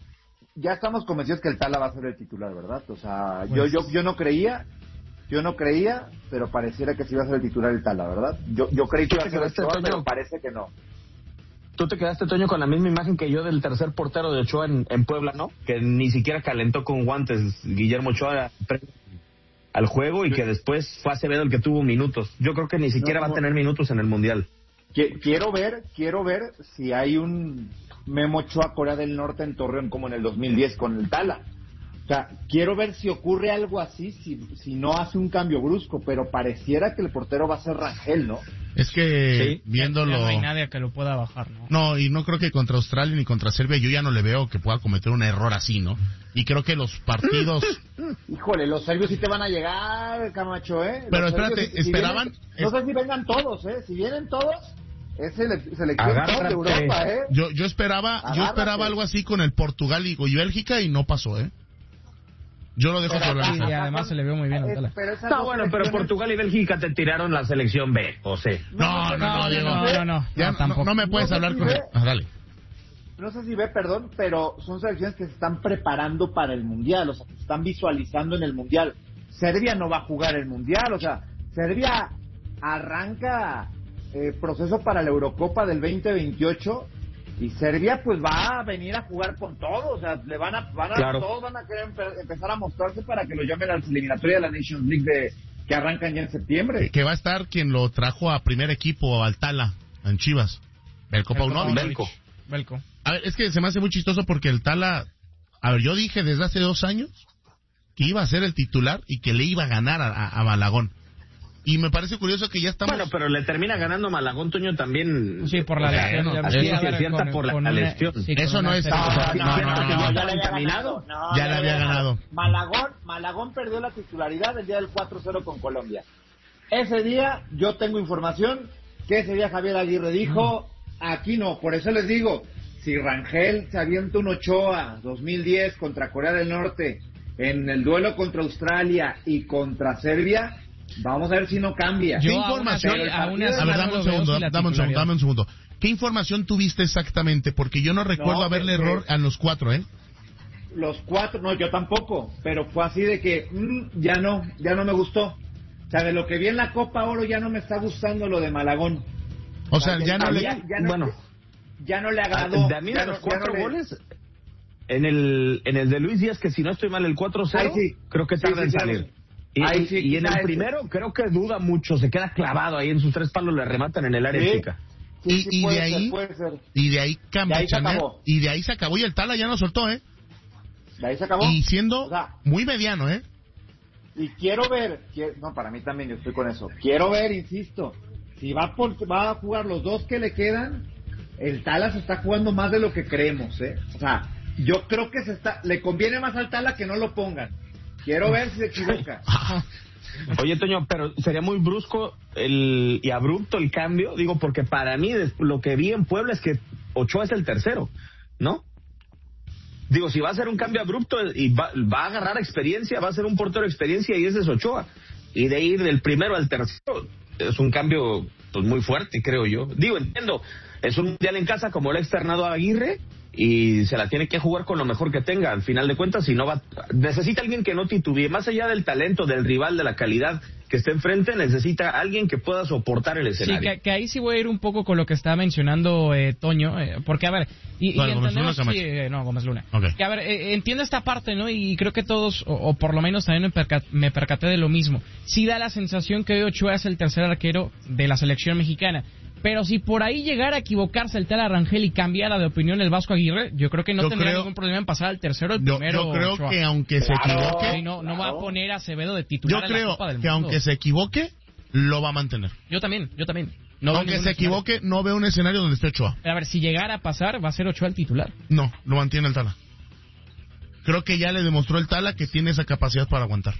Speaker 2: ya estamos convencidos que el Tala va a ser el titular, ¿verdad? O sea, yo,
Speaker 3: Pues-
Speaker 2: yo, yo no creía, yo no creía, pero pareciera que sí iba a ser el titular el Tala, ¿verdad? Yo, yo creí que iba a ser el
Speaker 1: ¿Te quedaste,
Speaker 2: Ochoa,
Speaker 1: Toño?
Speaker 2: pero parece que no.
Speaker 1: Tú te quedaste, Toño, con la misma imagen que yo del tercer portero de Ochoa en, en Puebla, ¿no? Que ni siquiera calentó con guantes Guillermo Ochoa pre- al juego y que después fue Acevedo el que tuvo minutos. Yo creo que ni siquiera
Speaker 2: No,
Speaker 1: va
Speaker 2: no.
Speaker 1: a tener minutos en el Mundial.
Speaker 2: Qui- Quiero ver, quiero ver si hay un Memo Ochoa Corea del Norte en Torreón como en el dos mil diez con el Tala. O sea, quiero ver si ocurre algo así, si, si no hace un cambio brusco, pero pareciera que el portero va a ser Rangel, ¿no?
Speaker 4: Es que
Speaker 3: Ya
Speaker 4: viéndolo...
Speaker 3: no hay nadie que lo pueda bajar, ¿no?
Speaker 4: No, y no creo que contra Australia ni contra Serbia yo ya no le veo que pueda cometer un error así, ¿no? Y creo que los partidos...
Speaker 2: Híjole, los serbios sí te van a llegar, Camacho, ¿eh? Los
Speaker 4: Pero
Speaker 2: serbios,
Speaker 4: espérate,
Speaker 2: si- si
Speaker 4: esperaban-
Speaker 2: vienen- no sé si vengan todos, ¿eh? Si vienen todos, es sele- selección top
Speaker 1: Agárrate.
Speaker 2: de Europa, ¿eh?
Speaker 4: Yo yo esperaba yo
Speaker 2: Agárrate.
Speaker 4: esperaba algo así con el Portugal y, y Bélgica y no pasó, ¿eh? Yo lo dejo
Speaker 2: Pero
Speaker 4: sobre la
Speaker 3: Sí,
Speaker 4: mesa.
Speaker 3: y además se le vio muy bien a
Speaker 2: Eh,
Speaker 3: Tala.
Speaker 2: pero esas
Speaker 1: No,
Speaker 2: dos
Speaker 1: bueno, pero
Speaker 2: selecciones-
Speaker 1: Portugal y Bélgica te tiraron la selección B, o sea.
Speaker 4: No, no, no,
Speaker 3: no,
Speaker 4: Diego.
Speaker 3: no, no, no,
Speaker 4: Ya
Speaker 3: no,
Speaker 4: no,
Speaker 3: tampoco.
Speaker 4: no me puedes
Speaker 2: No,
Speaker 4: hablar
Speaker 2: no,
Speaker 4: con
Speaker 2: sí,
Speaker 4: él.
Speaker 2: ¿eh?
Speaker 4: Ah, dale.
Speaker 2: No sé si ve, perdón, pero son selecciones que se están preparando para el Mundial, o sea, que se están visualizando en el Mundial. Serbia no va a jugar el Mundial, o sea, Serbia arranca eh, proceso para la Eurocopa del veinte veintiocho y Serbia pues va a venir a jugar con todo, o sea, le van a, van a
Speaker 1: Claro.
Speaker 2: todos van a querer empe- empezar a mostrarse para que lo llamen a las eliminatorias de la Nations League de, que arrancan ya en septiembre.
Speaker 4: Que, que va a estar quien lo trajo a primer equipo al Tala en Chivas. El Copa
Speaker 3: Belko
Speaker 4: Paunovic.
Speaker 1: Belko.
Speaker 3: Belko.
Speaker 4: A ver, es que se me hace muy chistoso porque el Tala, a ver, yo dije desde hace dos años que iba a ser el titular y que le iba a ganar a, a, a Malagón. Y me parece curioso que ya estamos...
Speaker 1: Bueno, pero le termina ganando Malagón, Toño, también.
Speaker 3: Sí, por la
Speaker 1: O sea,
Speaker 3: lesión.
Speaker 1: no,
Speaker 3: ya
Speaker 1: eso
Speaker 3: ves,
Speaker 1: sí
Speaker 3: a
Speaker 1: es
Speaker 3: ver,
Speaker 1: cierta
Speaker 3: con-
Speaker 1: por la,
Speaker 3: con
Speaker 1: la
Speaker 3: una-
Speaker 1: lesión.
Speaker 3: sí, con
Speaker 4: Eso
Speaker 3: una
Speaker 4: no es-
Speaker 3: serie-
Speaker 4: o sea,
Speaker 1: no, no, no,
Speaker 2: ya
Speaker 1: no,
Speaker 2: le
Speaker 1: ya
Speaker 2: había
Speaker 1: encaminado.
Speaker 2: No,
Speaker 4: Ya le había ganado.
Speaker 2: Malagón, Malagón perdió la titularidad el día del cuatro cero con Colombia. Ese día, yo tengo información que ese día Javier Aguirre dijo, aquí no, por eso les digo, si Rangel se avienta un Ochoa dos mil diez contra Corea del Norte, en el duelo contra Australia y contra Serbia, vamos a ver si no cambia.
Speaker 4: ¿Qué
Speaker 3: Yo aún
Speaker 4: información?
Speaker 3: así-
Speaker 4: A
Speaker 3: aún
Speaker 4: ver,
Speaker 3: así
Speaker 4: dame
Speaker 3: no
Speaker 4: un
Speaker 3: lo veo
Speaker 4: segundo,
Speaker 3: sin la
Speaker 4: dame un segundo,
Speaker 3: titularidad.
Speaker 4: dame un segundo. ¿Qué información tuviste exactamente? Porque yo no recuerdo
Speaker 2: No,
Speaker 4: haberle
Speaker 2: que-
Speaker 4: error a los cuatro, ¿eh?
Speaker 2: Los cuatro, no, yo tampoco, pero fue así de que mm, ya no, ya no me gustó. O sea, de lo que vi en la Copa Oro ya no me está gustando lo de Malagón.
Speaker 4: O sea, ya no le...
Speaker 2: ya, ya no,
Speaker 1: Bueno.
Speaker 2: ya no le agradó.
Speaker 1: De a mí
Speaker 2: ya
Speaker 1: de
Speaker 2: no-
Speaker 1: los
Speaker 2: ya
Speaker 1: cuatro
Speaker 2: no le-
Speaker 1: goles, en el, en el de Luis Díaz, que si no estoy mal, el cuatro cero,
Speaker 2: Ay, sí.
Speaker 1: creo que
Speaker 2: Sí,
Speaker 1: tarda
Speaker 2: sí,
Speaker 1: en
Speaker 2: claro.
Speaker 1: salir. Y,
Speaker 2: Ay, sí,
Speaker 1: y en
Speaker 2: quizá
Speaker 1: el
Speaker 2: ese.
Speaker 1: primero, creo que duda mucho, se queda clavado ahí en sus tres palos, le rematan en el área
Speaker 2: Sí.
Speaker 1: chica.
Speaker 2: Sí,
Speaker 4: Y,
Speaker 2: sí,
Speaker 4: y
Speaker 2: puede
Speaker 4: de
Speaker 2: ser,
Speaker 4: ahí...
Speaker 2: puede ser.
Speaker 4: Y de ahí
Speaker 2: De ahí se
Speaker 4: cambió.
Speaker 2: acabó.
Speaker 4: Y de ahí se acabó y el Tala ya no soltó, ¿eh?
Speaker 2: De ahí se acabó.
Speaker 4: Y siendo
Speaker 2: O sea,
Speaker 4: muy mediano, ¿eh?
Speaker 2: y quiero ver, quiero- no, para mí también yo estoy con eso. Quiero ver, insisto, si va por, va a jugar los dos que le quedan, el Tala se está jugando más de lo que creemos, ¿eh? O sea, yo creo que se está, le conviene más al Tala que no lo pongan. Quiero ver si se equivoca.
Speaker 1: Oye, Toño, pero sería muy brusco el, y abrupto el cambio, digo, porque para mí des- lo que vi en Puebla es que Ochoa es el tercero, ¿no? Digo, si va a ser un cambio abrupto y va, va a agarrar experiencia, va a ser un portero de experiencia y ese es Ochoa. Y de ir del primero al tercero es un cambio pues muy fuerte, creo yo. Digo, entiendo, es un mundial en casa como lo ha externado Aguirre y se la tiene que jugar con lo mejor que tenga. Al final de cuentas, si no va, necesita alguien que no titubee, más allá del talento del rival, de la calidad que esté enfrente, necesita alguien que pueda soportar el
Speaker 3: Sí,
Speaker 1: escenario.
Speaker 3: que, que ahí sí voy a ir un poco con lo que estaba mencionando eh, Toño, eh, porque a ver, y, y
Speaker 4: Bueno, Gómez
Speaker 3: entendemos,
Speaker 4: Luna,
Speaker 3: sí,
Speaker 4: Camacho.
Speaker 3: eh, no, Gómez Luna,
Speaker 4: Ok.
Speaker 3: que a ver, eh, entiendo esta parte, ¿no? Y creo que todos, o, o por lo menos también me, perca- me percaté de lo mismo, sí da la sensación que hoy Ochoa es el tercer arquero de la selección mexicana, pero si por ahí llegara a equivocarse el Tala Rangel y cambiara de opinión el Vasco Aguirre, yo creo que no
Speaker 4: Yo
Speaker 3: tendría
Speaker 4: creo-
Speaker 3: ningún problema en pasar al tercero o al
Speaker 4: Yo,
Speaker 3: primero.
Speaker 4: yo creo
Speaker 3: Ochoa.
Speaker 4: que aunque se
Speaker 2: Claro.
Speaker 4: equivoque,
Speaker 3: Sí, no, no va a poner a Acevedo de
Speaker 4: yo
Speaker 3: titular en la
Speaker 4: creo
Speaker 3: Copa del
Speaker 4: que
Speaker 3: Mundo.
Speaker 4: aunque se equivoque, lo va a mantener.
Speaker 3: Yo también, yo también. No veo
Speaker 4: aunque
Speaker 3: ningún
Speaker 4: se
Speaker 3: escenario.
Speaker 4: equivoque, no veo un escenario donde esté Ochoa.
Speaker 3: A ver, si llegara a pasar, va a ser Ochoa el titular.
Speaker 4: No, lo mantiene el Tala. creo que ya le demostró el Tala que tiene esa capacidad para aguantar.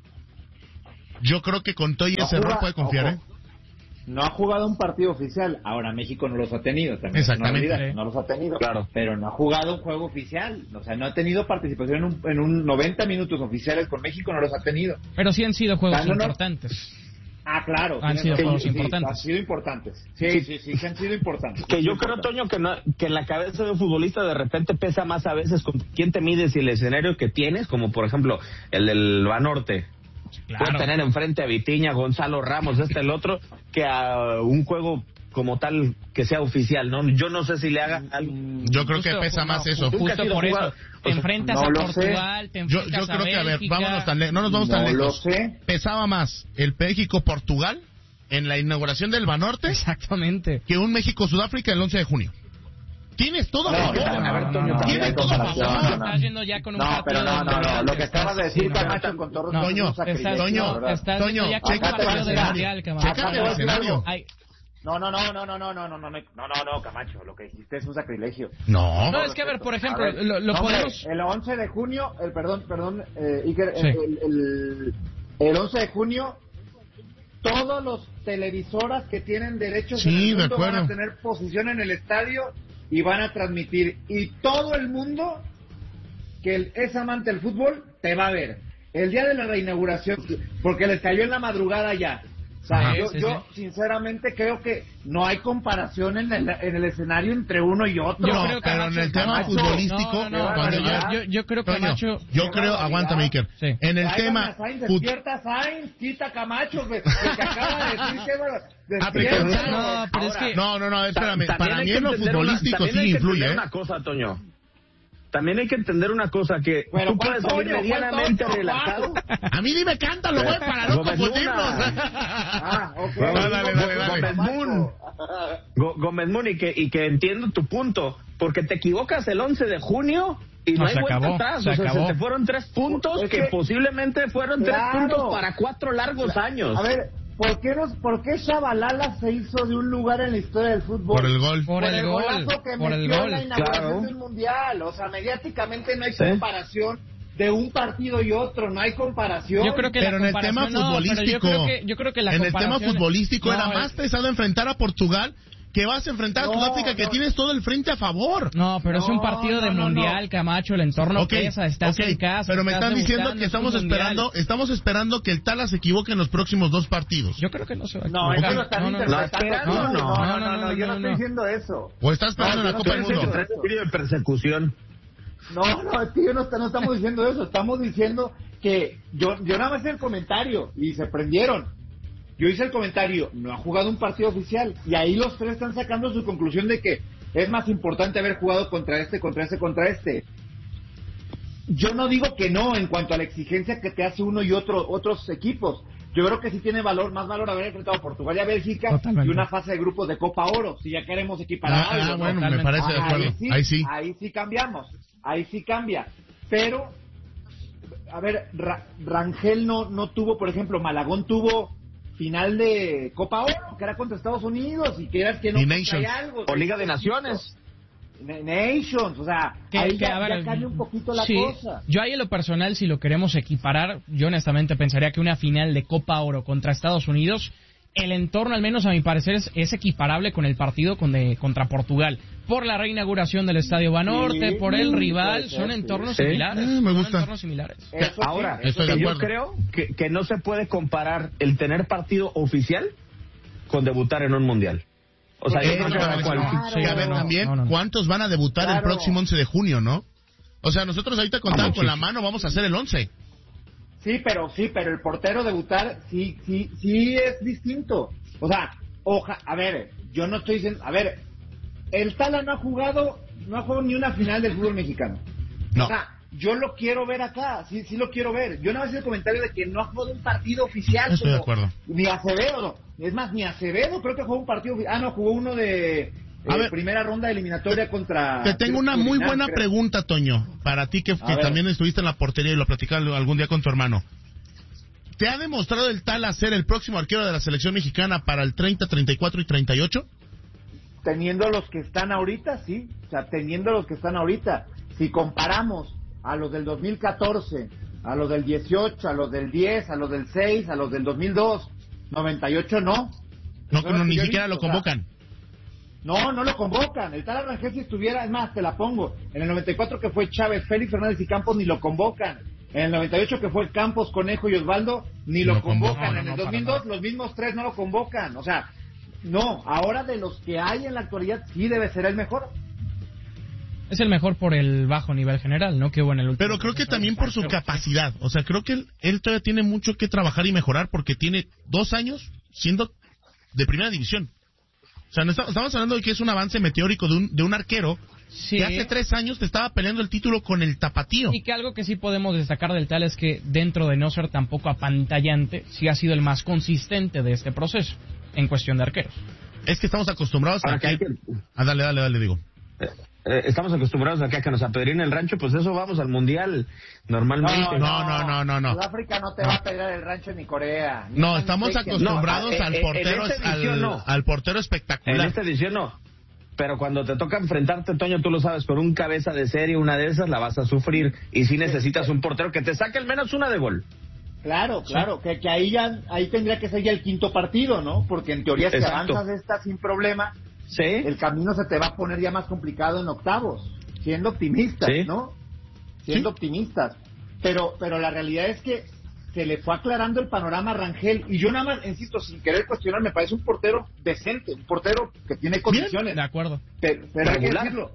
Speaker 4: Yo creo que con todo y ese error puede confiar, ¿eh?
Speaker 2: No ha jugado un partido oficial. Ahora México no los ha tenido también.
Speaker 4: Exactamente.
Speaker 2: No, olvides, no los ha tenido.
Speaker 1: Claro.
Speaker 2: Pero no ha jugado un juego oficial. O sea, no ha tenido participación en un, en un noventa minutos oficiales con México, no los ha tenido.
Speaker 3: Pero sí han sido juegos
Speaker 2: Dándonos...
Speaker 3: importantes.
Speaker 2: Ah, claro.
Speaker 3: Han sido juegos
Speaker 2: sí,
Speaker 3: importantes.
Speaker 2: Han sido importantes. Sí, sí, sí, sí han sido importantes.
Speaker 1: Que yo creo, Toño, que, no, que en la cabeza de un futbolista de repente pesa más a veces con quién te mides y el escenario que tienes, como por ejemplo el del Banorte. Claro. Puede tener enfrente a Vitiña, Gonzalo Ramos, este, el otro, que a un juego como tal que sea oficial, ¿no? Yo no sé si le haga algo.
Speaker 4: Yo creo que pesa más
Speaker 3: no,
Speaker 4: eso.
Speaker 3: Justo por eso. Te enfrentas
Speaker 2: no
Speaker 3: a Portugal,
Speaker 2: sé.
Speaker 3: te enfrentas
Speaker 4: yo, yo creo
Speaker 3: a
Speaker 4: que, a ver,
Speaker 3: Bélgica.
Speaker 4: vámonos tan le- no nos vamos tan
Speaker 2: no
Speaker 4: lejos.
Speaker 2: Lo sé.
Speaker 4: Pesaba más el México-Portugal en la inauguración del Banorte.
Speaker 3: Exactamente.
Speaker 4: Que un México-Sudáfrica el once de junio. Tienes todo
Speaker 2: no,
Speaker 4: a favor.
Speaker 2: No, no, no, no,
Speaker 4: Tienes
Speaker 2: no,
Speaker 4: todo a
Speaker 2: no,
Speaker 4: favor.
Speaker 2: no, no.
Speaker 3: Estás yendo ya con un
Speaker 2: no, pero no, no, no, lo que acabas de decir,
Speaker 3: sí,
Speaker 2: Camacho,
Speaker 3: no.
Speaker 2: con todo
Speaker 3: No,
Speaker 4: Toño,
Speaker 3: estás,
Speaker 4: Toño,
Speaker 3: no, estás
Speaker 4: Toño,
Speaker 3: ya con un
Speaker 4: chécate
Speaker 3: partido
Speaker 4: el
Speaker 3: de
Speaker 4: escenario.
Speaker 3: mundial, Camacho.
Speaker 4: Chécate el escenario.
Speaker 3: Ay,
Speaker 2: No, no, no, no, no, no, no, no, no, no, no, no, Camacho, lo que dijiste es un sacrilegio.
Speaker 4: No.
Speaker 3: No, es que a ver, por ejemplo,
Speaker 2: A ver,
Speaker 3: lo, lo
Speaker 2: no,
Speaker 3: podemos...
Speaker 2: hombre, el once de junio, el perdón, perdón, eh, Iker,
Speaker 3: Sí.
Speaker 2: el, el, el once de junio, todos los televisoras que tienen derechos
Speaker 4: Sí,
Speaker 2: en el
Speaker 4: de
Speaker 2: mundo van
Speaker 4: acuerdo.
Speaker 2: a tener posición en el estadio y van a transmitir. Y todo el mundo que el- es amante del fútbol te va a ver. El día de la reinauguración, porque les cayó en la madrugada ya. O sea,
Speaker 3: Ajá,
Speaker 2: yo,
Speaker 3: sí,
Speaker 2: yo sinceramente creo que no hay comparación en el, en el escenario entre uno y otro.
Speaker 3: Yo
Speaker 4: No,
Speaker 3: creo que
Speaker 4: pero
Speaker 3: Camacho-
Speaker 4: en el tema
Speaker 2: Camacho,
Speaker 4: futbolístico,
Speaker 3: No, no, no,
Speaker 4: cuando
Speaker 3: yo,
Speaker 4: ya-
Speaker 3: yo, yo creo que
Speaker 4: Toño,
Speaker 3: Camacho...
Speaker 4: yo creo, aguántame, Iker.
Speaker 3: Sí.
Speaker 4: En el
Speaker 2: Tráigame
Speaker 4: tema
Speaker 2: a Sainz,
Speaker 4: fut-
Speaker 2: despierta Sainz, quita Camacho, que, que acaba de decir que bueno,
Speaker 4: Ah, pero que-
Speaker 2: despierta.
Speaker 3: No, pero es
Speaker 1: Ahora,
Speaker 3: que...
Speaker 4: No, no, no, espérame.
Speaker 1: Ta-
Speaker 4: Para
Speaker 1: también
Speaker 4: mí
Speaker 1: hay
Speaker 4: en
Speaker 1: que
Speaker 4: lo
Speaker 1: entender una-
Speaker 4: futbolístico
Speaker 1: también
Speaker 4: sí
Speaker 1: hay que
Speaker 4: influye,
Speaker 1: entender
Speaker 4: ¿eh?
Speaker 1: una cosa, Toño. También hay que entender una cosa, que
Speaker 2: Pero
Speaker 1: tú
Speaker 2: ¿cuál
Speaker 1: puedes salir
Speaker 2: Toño?
Speaker 1: medianamente
Speaker 2: ¿Cuál Toño?
Speaker 1: relajado.
Speaker 4: A mí dime cántalo, güey, para no
Speaker 1: Gómez
Speaker 4: confundirnos.
Speaker 2: Ah, ok.
Speaker 4: Dale, dale, dale, dale.
Speaker 1: Gómez Moon. Go- Gómez Moon, y que, y que entiendo tu punto, porque te equivocas el once de junio y no,
Speaker 3: No,
Speaker 1: hay
Speaker 3: se
Speaker 1: vuelta
Speaker 3: acabó,
Speaker 1: atrás.
Speaker 3: se
Speaker 1: O sea,
Speaker 3: acabó.
Speaker 1: se te fueron tres puntos
Speaker 2: Es
Speaker 1: que,
Speaker 2: que-
Speaker 1: posiblemente fueron
Speaker 2: Claro.
Speaker 1: tres puntos para cuatro largos años.
Speaker 2: A ver, ¿por qué, nos, ¿por qué Shabalala se hizo de un lugar en la historia del fútbol?
Speaker 4: Por el gol.
Speaker 3: Por el gol,
Speaker 2: golazo que
Speaker 3: por el
Speaker 2: metió
Speaker 3: gol.
Speaker 2: en la inauguración
Speaker 1: Claro.
Speaker 2: del Mundial. O sea, mediáticamente no hay
Speaker 1: Sí.
Speaker 2: comparación de un partido y otro, no hay comparación.
Speaker 3: Yo creo que
Speaker 4: Pero
Speaker 3: la
Speaker 4: en el tema
Speaker 3: comparación- no, pero
Speaker 4: futbolístico,
Speaker 3: yo creo que, yo creo que la
Speaker 4: en el tema
Speaker 3: comparación-
Speaker 4: futbolístico
Speaker 3: No,
Speaker 4: era
Speaker 3: es-
Speaker 4: más pesado enfrentar a Portugal que vas a enfrentar a
Speaker 2: No,
Speaker 4: Sudáfrica, que
Speaker 2: no.
Speaker 4: tienes todo el frente a favor.
Speaker 3: No, pero es un
Speaker 2: No,
Speaker 3: partido de
Speaker 2: no, no,
Speaker 3: mundial,
Speaker 2: no.
Speaker 3: Camacho, el entorno
Speaker 4: Ok,
Speaker 3: pesa, estás
Speaker 4: ok,
Speaker 3: en casa.
Speaker 4: pero me
Speaker 3: estás
Speaker 4: están diciendo
Speaker 3: debutando,
Speaker 4: que
Speaker 3: es un
Speaker 4: estamos
Speaker 3: mundial.
Speaker 4: esperando, estamos esperando que el Tala se equivoque en los próximos dos partidos.
Speaker 3: Yo creo que no se va a
Speaker 2: No,
Speaker 3: equivocar.
Speaker 2: eso lo están
Speaker 3: No, no, no.
Speaker 2: interpretando.
Speaker 1: No,
Speaker 2: No, no,
Speaker 1: no,
Speaker 2: no, no, no, yo no estoy diciendo eso.
Speaker 4: O está esperando
Speaker 2: No,
Speaker 4: en la
Speaker 2: yo
Speaker 4: Copa
Speaker 2: no
Speaker 4: del
Speaker 2: estoy
Speaker 4: Mundo.
Speaker 2: diciendo
Speaker 1: Espíritu de persecución.
Speaker 2: No, no, es que yo no, está- no estamos diciendo eso, estamos diciendo que yo, yo nada más hice el comentario y se prendieron. Yo hice el comentario, no ha jugado un partido oficial, y ahí los tres están sacando su conclusión de que es más importante haber jugado contra este, contra este, contra este. Yo no digo que no en cuanto a la exigencia que te hace uno y otro otros equipos. Yo creo que sí tiene valor, más valor haber enfrentado a Portugal y a Bélgica
Speaker 3: Totalmente.
Speaker 2: y una fase de grupos de Copa Oro, si ya queremos equiparar
Speaker 4: Ah,
Speaker 2: algo,
Speaker 4: ah,
Speaker 2: ¿no?
Speaker 4: bueno, me
Speaker 3: Totalmente.
Speaker 4: parece de acuerdo.
Speaker 2: Ahí sí,
Speaker 4: Ahí sí.
Speaker 2: ahí sí cambiamos, ahí sí cambia. Pero, a ver, Ra- Rangel no, no tuvo, por ejemplo, Malagón tuvo final de Copa Oro, que era contra Estados Unidos, y que era que no
Speaker 4: Y
Speaker 2: pues,
Speaker 4: Nations.
Speaker 2: hay algo.
Speaker 1: O Liga de Naciones.
Speaker 2: Na- Nations, o sea,
Speaker 3: Que-
Speaker 2: ahí
Speaker 3: que,
Speaker 2: ya,
Speaker 3: a ver,
Speaker 2: ya cambia un poquito la
Speaker 3: sí,
Speaker 2: cosa.
Speaker 3: Yo ahí en lo personal, si lo queremos equiparar, yo honestamente pensaría que una final de Copa Oro contra Estados Unidos, el entorno, al menos a mi parecer, es, es equiparable con el partido con de, contra Portugal. Por la reinauguración del Estadio Banorte,
Speaker 2: Sí,
Speaker 3: por el rival,
Speaker 2: puede
Speaker 3: son
Speaker 2: ser,
Speaker 3: entornos
Speaker 1: sí.
Speaker 3: similares.
Speaker 4: Ah, me
Speaker 3: son
Speaker 4: gusta.
Speaker 3: entornos similares.
Speaker 2: Eso sí,
Speaker 1: Ahora,
Speaker 2: eso
Speaker 4: Estoy
Speaker 2: sí.
Speaker 4: de
Speaker 1: yo
Speaker 4: acuerdo.
Speaker 1: creo que, que no se puede comparar el tener partido oficial con debutar en un mundial. O sea, yo
Speaker 4: Eh,
Speaker 1: creo
Speaker 4: no,
Speaker 1: que
Speaker 4: no,
Speaker 1: cada
Speaker 4: no,
Speaker 1: cual-
Speaker 4: no.
Speaker 3: Sí,
Speaker 4: Y a ver,
Speaker 3: no,
Speaker 4: también,
Speaker 3: no, no.
Speaker 4: ¿cuántos van a debutar el
Speaker 2: Claro.
Speaker 4: próximo once de junio, no? O sea, nosotros ahorita contamos
Speaker 1: Vamos,
Speaker 4: con
Speaker 1: sí.
Speaker 4: la mano, vamos a hacer el once.
Speaker 2: Sí, pero sí, pero el portero debutar sí, sí, sí es distinto. O sea, oja, a ver, yo no estoy diciendo, a ver, el Tala no ha jugado, no ha jugado ni una final del fútbol mexicano.
Speaker 4: No.
Speaker 2: O sea, yo lo quiero ver acá, sí, sí lo quiero ver. Yo no voy a hacer el comentario de que no ha jugado un partido oficial.
Speaker 4: Estoy de
Speaker 2: como-
Speaker 4: acuerdo.
Speaker 2: Ni Acevedo, es más, ni Acevedo creo que jugó un partido oficial. Ah, no, jugó uno de
Speaker 4: A
Speaker 2: eh,
Speaker 4: ver,
Speaker 2: primera ronda eliminatoria contra...
Speaker 4: Te tengo una muy
Speaker 2: Surinam,
Speaker 4: buena
Speaker 2: creo.
Speaker 4: pregunta, Toño, para ti que, que
Speaker 2: ver.
Speaker 4: también estuviste en la portería y lo platicaste algún día con tu hermano. ¿Te ha demostrado el Tala ser el próximo arquero de la selección mexicana para el treinta, treinta y cuatro y treinta y ocho?
Speaker 2: Teniendo los que están ahorita, sí. O sea, teniendo los que están ahorita. Si comparamos a los del dos mil catorce, a los del dieciocho, a los del diez, a los del seis, a los del dos mil dos. noventa y ocho no.
Speaker 4: No, no, ni siquiera lo convocan.
Speaker 2: O sea, no, no lo convocan. El Tala Rangel, si estuviera, es más, te la pongo. En el noventa y cuatro que fue Chávez, Félix Fernández y Campos, ni lo convocan. En el noventa y ocho que fue Campos, Conejo y Osvaldo, ni lo, lo convocan. convocan. No, no, en el dos mil dos los mismos tres no lo convocan. O sea, no, ahora de los que hay en la actualidad sí debe ser el mejor.
Speaker 3: Es el mejor por el bajo nivel general, ¿no? Que hubo en el último.
Speaker 4: Pero creo que también por su capacidad. O sea, creo que él, él todavía tiene mucho que trabajar y mejorar porque tiene dos años siendo de primera división. O sea, no está, estamos hablando de que es un avance meteórico de un, de un arquero sí. que hace tres años te estaba peleando el título con el Tapatío.
Speaker 3: Y que algo que sí podemos destacar del tal es que dentro de no ser tampoco apantallante, sí ha sido el más consistente de este proceso en cuestión de arqueros.
Speaker 4: Es que estamos acostumbrados a que... que... Ah, dale, dale, dale, digo.
Speaker 1: Eh. Eh, estamos acostumbrados acá a que nos apedrinen el rancho, pues eso vamos al mundial normalmente.
Speaker 4: No, no, no, no, no.
Speaker 2: Sudáfrica no te va a apedrear el rancho ni Corea. Ni
Speaker 4: no, estamos acostumbrados no, al portero, al, no. al portero espectacular.
Speaker 1: En esta edición no. Pero cuando te toca enfrentarte, Toño, tú lo sabes, con un cabeza de serie, una de esas la vas a sufrir. Y si necesitas un portero que te saque al menos una de gol.
Speaker 2: Claro, claro, sí. que, que ahí ya ahí tendría que ser ya el quinto partido, ¿no? Porque en teoría si
Speaker 1: Exacto.
Speaker 2: avanzas esta sin problema,
Speaker 1: sí.
Speaker 2: el camino se te va a poner ya más complicado en octavos, siendo optimistas, sí. ¿no? Siendo sí. optimistas. Pero pero la realidad es que se le fue aclarando el panorama a Rangel, y yo nada más, insisto, sin querer cuestionar, me parece un portero decente, un portero que tiene condiciones.
Speaker 3: Bien, de acuerdo.
Speaker 2: Pero, pero hay que decirlo,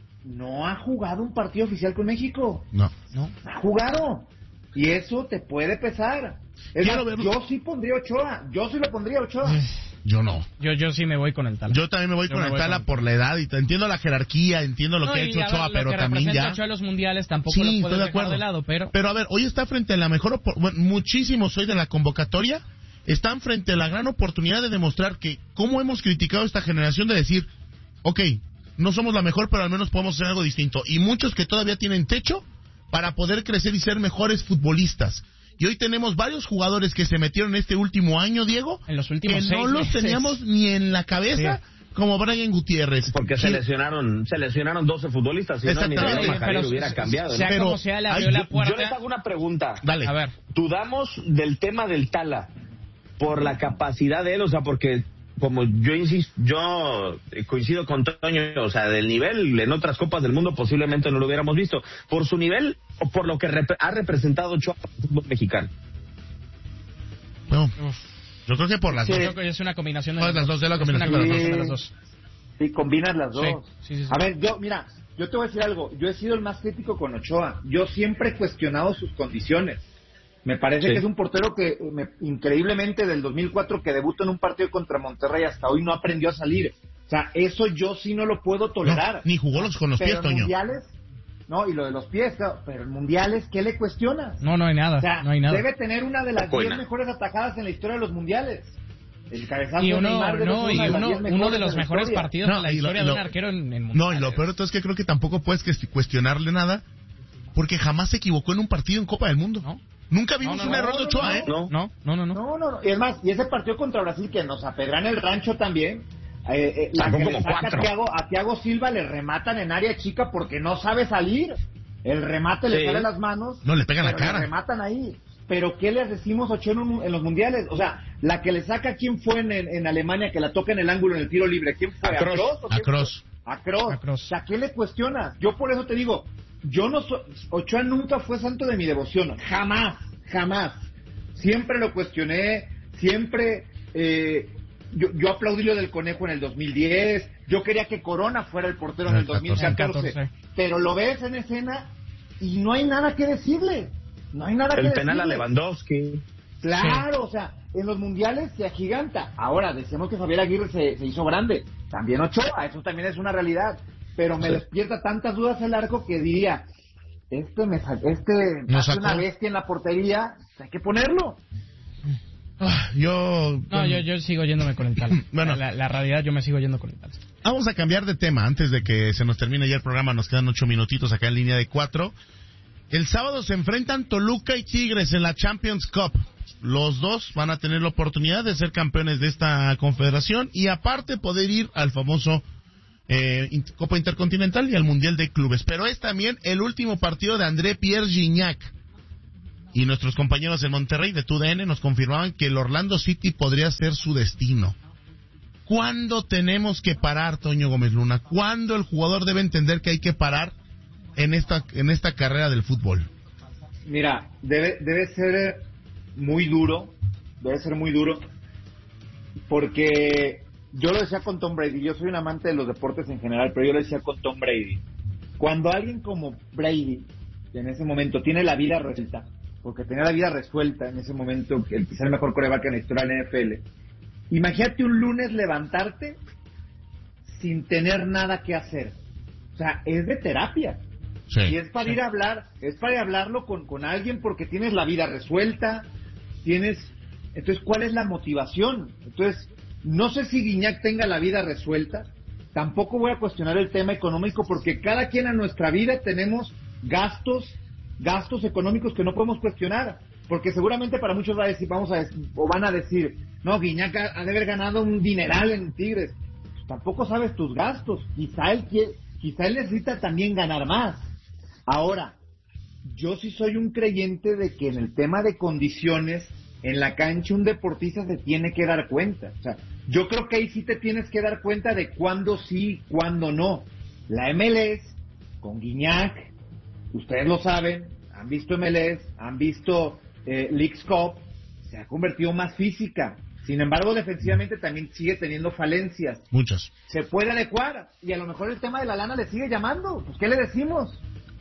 Speaker 2: no ha jugado un partido oficial con México.
Speaker 4: No. No.
Speaker 2: Ha jugado. Y eso te puede pesar. Es más, yo sí pondría Ochoa. Yo sí lo pondría Ochoa.
Speaker 4: Yo no.
Speaker 3: Yo yo sí me voy con el Tala.
Speaker 4: Yo también me voy yo con me el voy Tala con... por la edad. Y entiendo la jerarquía, entiendo lo no, que ha hecho Ochoa, pero también ya...
Speaker 3: Ochoa a los mundiales tampoco
Speaker 4: sí,
Speaker 3: lo puedo
Speaker 4: de
Speaker 3: dejar de lado, pero...
Speaker 4: Pero a ver, hoy está frente a la mejor... Opor... Bueno, muchísimos hoy de la convocatoria están frente a la gran oportunidad de demostrar que cómo hemos criticado esta generación de decir, ok, no somos la mejor, pero al menos podemos hacer algo distinto. Y muchos que todavía tienen techo para poder crecer y ser mejores futbolistas. Y hoy tenemos varios jugadores que se metieron este último año, Diego,
Speaker 3: en los últimos
Speaker 4: que no los
Speaker 3: meses.
Speaker 4: teníamos ni en la cabeza, sí. como Brian Gutiérrez.
Speaker 1: Porque se lesionaron, se lesionaron doce futbolistas, si no, ni Daniel Majarir hubiera cambiado.
Speaker 3: Sea
Speaker 1: pero,
Speaker 3: como sea, le abrió la puerta.
Speaker 1: Yo les hago una pregunta.
Speaker 4: Dale.
Speaker 3: A ver.
Speaker 1: Dudamos del tema del Tala por la capacidad de él, o sea, porque... como yo insisto, yo coincido con Toño, o sea, del nivel en otras copas del mundo posiblemente no lo hubiéramos visto, por su nivel o por lo que rep- ha representado Ochoa para el fútbol mexicano.
Speaker 4: No, yo creo que por las
Speaker 3: sí.
Speaker 4: dos.
Speaker 3: Yo creo que es una combinación de
Speaker 4: las, las dos.
Speaker 3: Es
Speaker 4: la combinación
Speaker 3: una
Speaker 4: de,
Speaker 3: combinación
Speaker 4: las
Speaker 3: de las dos.
Speaker 2: Sí, combinas las dos.
Speaker 3: Sí, sí, sí, sí.
Speaker 2: A ver, yo, mira, yo te voy a decir algo. Yo he sido el más crítico con Ochoa. Yo siempre he cuestionado sus condiciones. Me parece sí. que es un portero que, me, increíblemente, del dos mil cuatro que debutó en un partido contra Monterrey hasta hoy no aprendió a salir. O sea, eso yo sí no lo puedo tolerar.
Speaker 4: No, ni jugó los, con los
Speaker 2: pero
Speaker 4: pies, Toño.
Speaker 2: Mundiales, no, y lo de los pies, claro, pero en mundiales, ¿qué le cuestionas?
Speaker 3: No, no hay nada.
Speaker 2: O sea,
Speaker 3: no hay nada.
Speaker 2: debe tener una de las diez mejores atajadas en la historia de los mundiales. El cabezazo
Speaker 3: y uno,
Speaker 2: de Neymar de
Speaker 3: no, y uno, uno de los mejores
Speaker 2: historia.
Speaker 3: partidos no, de la historia
Speaker 4: lo,
Speaker 3: de un arquero en, en mundiales.
Speaker 4: No, y lo peor es que creo que tampoco puedes cuestionarle nada, porque jamás se equivocó en un partido en Copa del Mundo.
Speaker 3: ¿No?
Speaker 4: Nunca vimos
Speaker 3: no, no,
Speaker 4: un
Speaker 3: no,
Speaker 4: error
Speaker 3: no,
Speaker 4: de Ochoa,
Speaker 3: no,
Speaker 4: ¿eh?
Speaker 3: No, no, no, no.
Speaker 2: No, no, no. Y es más, y ese partido contra Brasil que nos apedran el rancho también. Eh, eh, la que le saca a Thiago, a Thiago Silva le rematan en área chica porque no sabe salir. El remate sí. le sale a las manos.
Speaker 4: No, le pegan la cara.
Speaker 2: Le rematan ahí. Pero ¿qué les decimos a Ochoa en, en los mundiales? O sea, la que le saca, ¿quién fue en, en, en Alemania que la toca en el ángulo en el tiro libre? ¿Quién fue?
Speaker 4: ¿A Kroos? A Kroos.
Speaker 2: A Kroos. O sea, ¿qué le cuestionas? Yo por eso te digo, yo no soy, Ochoa nunca fue santo de mi devoción. Jamás, jamás. Siempre lo cuestioné, siempre... Eh, Yo, yo aplaudí lo del Conejo en el dos mil diez, yo quería que Corona fuera el portero en el dos mil catorce, pero lo ves en escena y no hay nada que decirle, no hay nada
Speaker 1: el
Speaker 2: que decirle.
Speaker 1: El penal a Lewandowski.
Speaker 2: Claro,
Speaker 1: sí.
Speaker 2: O sea, en los mundiales se agiganta. Ahora, decimos que Javier Aguirre se, se hizo grande, también Ochoa, eso también es una realidad, pero me sí. despierta tantas dudas el arco que diría, este me este hace una bestia en la portería, hay que ponerlo.
Speaker 4: Yo
Speaker 3: no, yo, yo sigo yéndome con el Tala. Bueno, la, la realidad yo me sigo yendo con el Tala.
Speaker 4: Vamos a cambiar de tema antes de que se nos termine ya el programa. Nos quedan ocho minutitos acá en línea de cuatro. El sábado se enfrentan Toluca y Tigres en la Champions Cup. Los dos van a tener la oportunidad de ser campeones de esta confederación y aparte poder ir al famoso eh, Copa Intercontinental y al Mundial de Clubes. Pero es también el último partido de André Pierre Gignac. Y nuestros compañeros en Monterrey de T U D N nos confirmaban que el Orlando City podría ser su destino. ¿Cuándo tenemos que parar, Toño Gómez Luna? ¿Cuándo el jugador debe entender que hay que parar en esta en esta carrera del fútbol?
Speaker 2: Mira, debe debe ser muy duro, debe ser muy duro, porque yo lo decía con Tom Brady, yo soy un amante de los deportes en general, pero yo lo decía con Tom Brady. Cuando alguien como Brady, en ese momento, tiene la vida resuelta, porque tenía la vida resuelta en ese momento, el quizá el mejor quarterback en la historia de la N F L, imagínate un lunes levantarte sin tener nada que hacer. O sea, es de terapia. Sí, y es para sí. ir a hablar, es para ir a hablarlo con, con alguien porque tienes la vida resuelta, tienes... Entonces, ¿cuál es la motivación? Entonces, no sé si Gignac tenga la vida resuelta, tampoco voy a cuestionar el tema económico porque cada quien en nuestra vida tenemos gastos, gastos económicos que no podemos cuestionar, porque seguramente para muchos va a decir, vamos a decir, o van a decir, no, Gignac ha, ha de haber ganado un dineral en Tigres. Pues tampoco sabes tus gastos, quizá él quiere, quizá él necesita también ganar más. Ahora, yo sí soy un creyente de que en el tema de condiciones, en la cancha un deportista se tiene que dar cuenta. O sea, yo creo que ahí sí te tienes que dar cuenta de cuándo sí, cuándo no. La M L S, con Gignac, ustedes lo saben, han visto M L S, han visto eh, Leagues Cup, se ha convertido más física. Sin embargo, defensivamente también sigue teniendo falencias.
Speaker 4: Muchas.
Speaker 2: Se puede adecuar, y a lo mejor el tema de la lana le sigue llamando. Pues, ¿qué le decimos?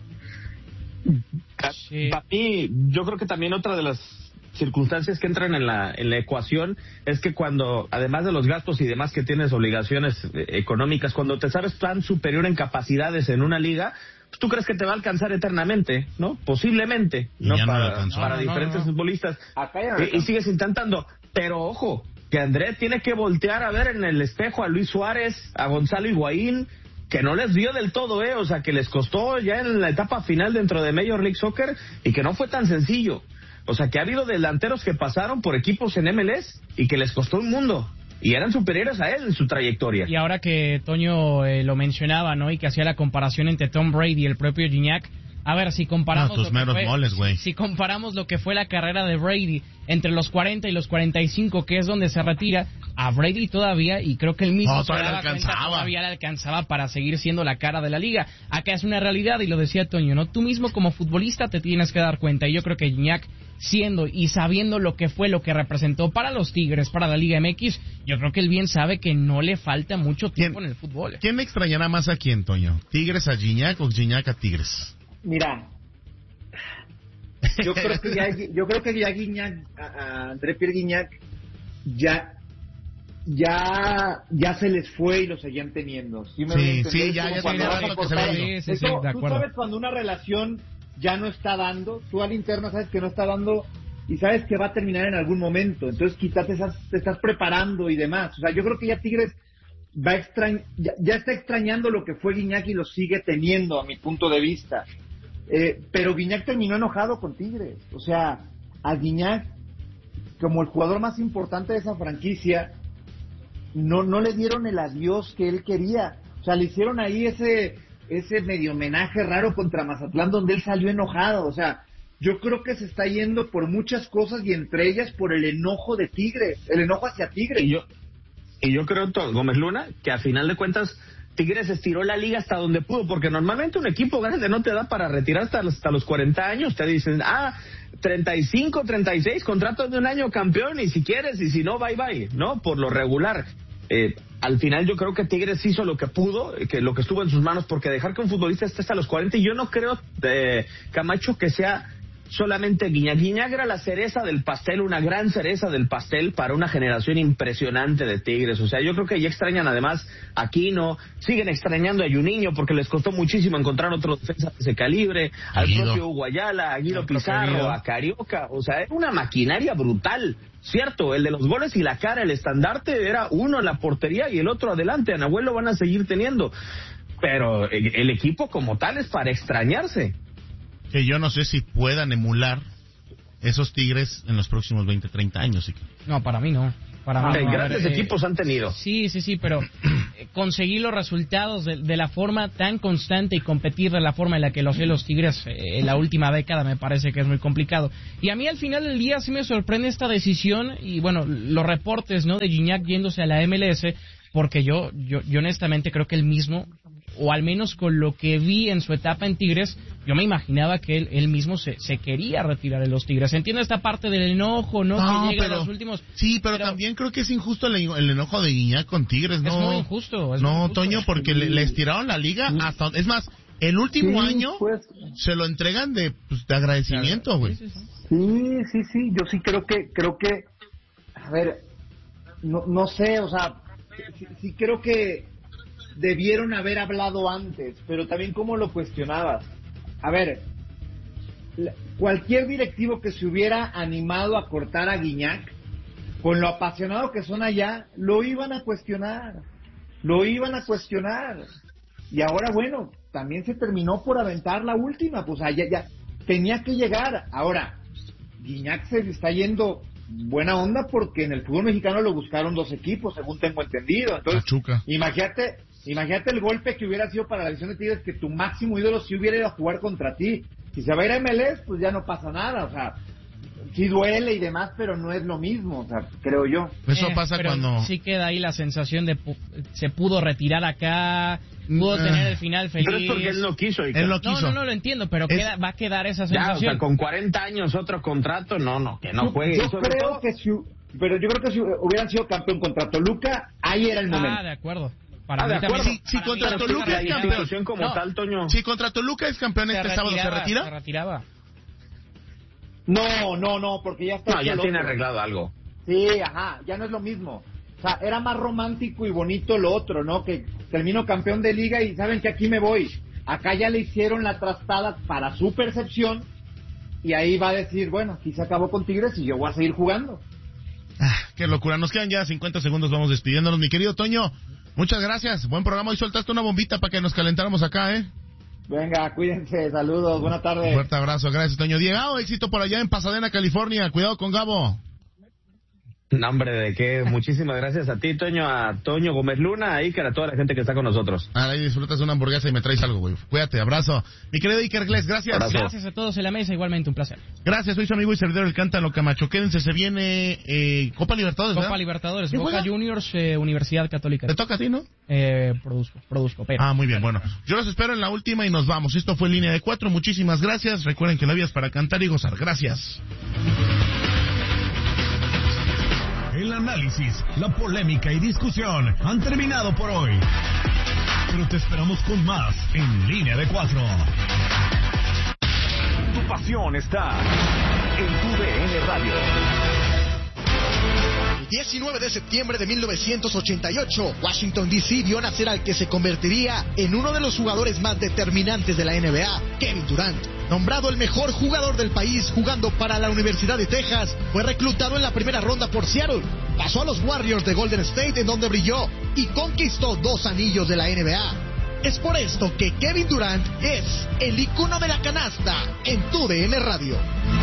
Speaker 1: Sí. Para mí, yo creo que también otra de las circunstancias que entran en la en la ecuación es que cuando, además de los gastos y demás que tienes obligaciones eh, económicas, cuando te sabes tan superior en capacidades en una liga, pues tú crees que te va a alcanzar eternamente, ¿no? Posiblemente, ¿no? Para, no para no, diferentes no, no. futbolistas. Acá ya y, y sigues intentando, pero ojo, que André tiene que voltear a ver en el espejo a Luis Suárez, a Gonzalo Higuaín, que no les dio del todo, ¿eh? O sea, que les costó ya en la etapa final dentro de Major League Soccer y que no fue tan sencillo. O sea, que ha habido delanteros que pasaron por equipos en M L S y que les costó un mundo. Y eran superiores a él en su trayectoria.
Speaker 3: Y ahora que Toño eh, lo mencionaba, ¿no? Y que hacía la comparación entre Tom Brady y el propio Gignac. A ver, si comparamos,
Speaker 4: no, tus
Speaker 3: lo
Speaker 4: meros
Speaker 3: que fue,
Speaker 4: moles, güey.
Speaker 3: si comparamos lo que fue la carrera de Brady entre los cuarenta y los cuarenta y cinco, que es donde se retira, a Brady todavía, y creo que él mismo
Speaker 4: no,
Speaker 3: se daba cuenta, todavía le alcanzaba para seguir siendo la cara de la liga. Acá es una realidad, y lo decía Toño, ¿no? Tú mismo como futbolista te tienes que dar cuenta, y yo creo que Gignac, siendo y sabiendo lo que fue, lo que representó para los Tigres, para la Liga M X, yo creo que él bien sabe que no le falta mucho tiempo en el fútbol.
Speaker 4: ¿Quién me extrañará más a quién, Toño? ¿Tigres a Gignac o Gignac a Tigres?
Speaker 2: Mira, yo creo que ya, yo creo que ya Gignac, a, a André Pierre Gignac, ya, ya, ya se les fue y lo seguían teniendo. Sí, me
Speaker 4: sí, sí, ya, ya
Speaker 2: tenía
Speaker 4: lo que se ve.
Speaker 3: Sí, sí, sí, de acuerdo.
Speaker 2: Tú sabes cuando una relación ya no está dando, tú al interno sabes que no está dando y sabes que va a terminar en algún momento, entonces quizás te estás, te estás preparando y demás. O sea, yo creo que ya Tigres va a extrañ, ya, ya está extrañando lo que fue Gignac y lo sigue teniendo a mi punto de vista. Eh, pero Gignac terminó enojado con Tigres. O sea, a Gignac, como el jugador más importante de esa franquicia, no, no le dieron el adiós que él quería. O sea, le hicieron ahí ese, ese medio homenaje raro contra Mazatlán donde él salió enojado. O sea, yo creo que se está yendo por muchas cosas y entre ellas por el enojo de Tigres, el enojo hacia Tigres.
Speaker 1: Y yo, y yo creo, Gómez Luna, que a final de cuentas Tigres estiró la liga hasta donde pudo, porque normalmente un equipo grande no te da para retirar hasta, hasta los cuarenta años. Te dicen, ah, treinta y cinco, treinta y seis, contrato de un año campeón, y si quieres, y si no, bye bye, ¿no? Por lo regular. Eh, al final yo creo que Tigres hizo lo que pudo, que lo que estuvo en sus manos, porque dejar que un futbolista esté hasta los cuarenta, y yo no creo, eh, Camacho, que sea solamente Gignac. Gignac era la cereza del pastel, una gran cereza del pastel para una generación impresionante de Tigres. O sea, yo creo que ya extrañan además a Aquino, siguen extrañando a Juninho porque les costó muchísimo encontrar otro defensa de ese calibre, al Guido. propio Hugo Ayala, a Guido Pizarro, a Carioca. O sea, era una maquinaria brutal, cierto. El de los goles y la cara, el estandarte era uno en la portería y el otro adelante. A Nahuel lo van a seguir teniendo, pero el, el equipo como tal es para extrañarse.
Speaker 4: Que yo no sé si puedan emular esos Tigres en los próximos veinte, treinta años. ¿Sí?
Speaker 3: No, para mí no. Para
Speaker 1: ah,
Speaker 3: mí no.
Speaker 1: Grandes ver, equipos eh, han tenido.
Speaker 3: Sí, sí, sí, pero conseguir los resultados de, de la forma tan constante y competir de la forma en la que lo hacen los Tigres eh, en la última década me parece que es muy complicado. Y a mí al final del día sí me sorprende esta decisión y bueno, los reportes, ¿no?, de Gignac yéndose a la M L S, porque yo, yo, yo honestamente creo que él mismo, o al menos con lo que vi en su etapa en Tigres, yo me imaginaba que él, él mismo se, se quería retirar de los Tigres. Entiendo esta parte del enojo, ¿no?
Speaker 4: No,
Speaker 3: que llega
Speaker 4: pero,
Speaker 3: a los últimos...
Speaker 4: Sí, pero, pero también creo que es injusto el, el enojo de Gignac con Tigres, ¿no?
Speaker 3: Es muy injusto. Es
Speaker 4: no,
Speaker 3: muy injusto.
Speaker 4: Toño, porque le, le estiraron la liga hasta... Es más, el último
Speaker 19: sí,
Speaker 4: año
Speaker 19: pues,
Speaker 4: se lo entregan de, pues, de agradecimiento, güey.
Speaker 19: Sí, sí, sí, sí, sí, yo sí creo que, creo que, a ver, no, no sé, o sea, sí, sí creo que debieron haber hablado antes, pero también cómo lo cuestionabas. A ver, cualquier directivo que se hubiera animado a cortar a Gignac, con lo apasionado que son allá, lo iban a cuestionar, lo iban a cuestionar. Y ahora, bueno, también se terminó por aventar la última, pues allá ya tenía que llegar. Ahora, Gignac se está yendo buena onda porque en el fútbol mexicano lo buscaron dos equipos, según tengo entendido. Entonces,
Speaker 4: Pachuca.
Speaker 19: imagínate, imagínate el golpe que hubiera sido para la división de Tigres, que tu máximo ídolo sí hubiera ido a jugar contra ti. Si se va a ir a M L S, pues ya no pasa nada, o sea, sí duele y demás, pero no es lo mismo, o sea, creo yo.
Speaker 4: Eso
Speaker 3: eh,
Speaker 4: pasa
Speaker 3: pero
Speaker 4: cuando...
Speaker 3: sí queda ahí la sensación de pu- se pudo retirar acá, pudo
Speaker 4: eh.
Speaker 3: tener el final feliz.
Speaker 1: Pero es porque él no quiso.
Speaker 4: Él lo quiso.
Speaker 3: No, no, no lo entiendo, pero
Speaker 4: Es...
Speaker 3: queda, va a quedar esa
Speaker 1: Ya,
Speaker 3: sensación.
Speaker 1: o sea, con cuarenta años otro contrato, no, no, que no
Speaker 19: yo,
Speaker 1: juegue.
Speaker 19: Yo
Speaker 1: Sobre
Speaker 19: creo
Speaker 1: todo...
Speaker 19: que si, pero yo creo que si hubieran sido campeón contra Toluca, ahí era el momento.
Speaker 3: Ah, de acuerdo.
Speaker 1: Ah, de acuerdo.
Speaker 4: Si, si contra Toluca es campeón,
Speaker 1: como
Speaker 4: no,
Speaker 1: tal, Toño.
Speaker 4: si contra Toluca es campeón
Speaker 3: se
Speaker 4: este sábado, ¿se retira?
Speaker 3: Se retiraba.
Speaker 19: No, no, no, porque ya está.
Speaker 1: No, ya
Speaker 19: el
Speaker 1: tiene
Speaker 19: otro.
Speaker 1: arreglado algo.
Speaker 19: Sí, ajá, ya no es lo mismo. O sea, era más romántico y bonito lo otro, ¿no? Que termino campeón de liga y saben que aquí me voy. Acá ya le hicieron la trastada para su percepción y ahí va a decir, bueno, aquí se acabó con Tigres y yo voy a seguir jugando.
Speaker 4: Ah, qué locura, nos quedan ya cincuenta segundos, vamos despidiéndonos, mi querido Toño. Muchas gracias, buen programa. Hoy soltaste una bombita para que nos calentáramos acá, ¿eh?
Speaker 19: Venga, cuídense, saludos, buena tarde.
Speaker 4: Fuerte abrazo, gracias, Toño. Diego, éxito por allá en Pasadena, California. Cuidado con Gabo.
Speaker 1: No, hombre, de qué. Muchísimas gracias a ti, Toño, a Toño Gómez Luna, a Iker, a toda la gente que está con nosotros.
Speaker 4: Ahí disfrutas una hamburguesa y me traes algo, güey. Cuídate, abrazo. Mi querido Iker Gles, gracias.
Speaker 1: Abrazo.
Speaker 3: Gracias a todos en la mesa, igualmente un placer.
Speaker 4: Gracias, soy su amigo y servidor El Cántalo Camacho. Quédense, se viene eh, Copa Libertadores,
Speaker 3: Copa
Speaker 4: ¿verdad?
Speaker 3: Libertadores,
Speaker 4: ¿Quién
Speaker 3: Boca
Speaker 4: juega?
Speaker 3: Juniors, eh, Universidad Católica.
Speaker 4: Te toca a ti, ¿no?
Speaker 3: Eh, produzco, produzco, pero.
Speaker 4: Ah, muy bien, bueno. Yo los espero en la última y nos vamos. Esto fue Línea de Cuatro, muchísimas gracias. Recuerden que la vida es para cantar y gozar. Gracias.
Speaker 5: El análisis, la polémica y discusión han terminado por hoy. Pero te esperamos con más en Línea de Cuatro. Tu pasión está en tu D N Radio.
Speaker 20: El diecinueve de septiembre de mil novecientos ochenta y ocho, Washington D C vio nacer al que se convertiría en uno de los jugadores más determinantes de la N B A, Kevin Durant. Nombrado el mejor jugador del país jugando para la Universidad de Texas, fue reclutado en la primera ronda por Seattle. Pasó a los Warriors de Golden State, en donde brilló y conquistó dos anillos de la N B A. Es por esto que Kevin Durant es el icono de la canasta en tu D N Radio.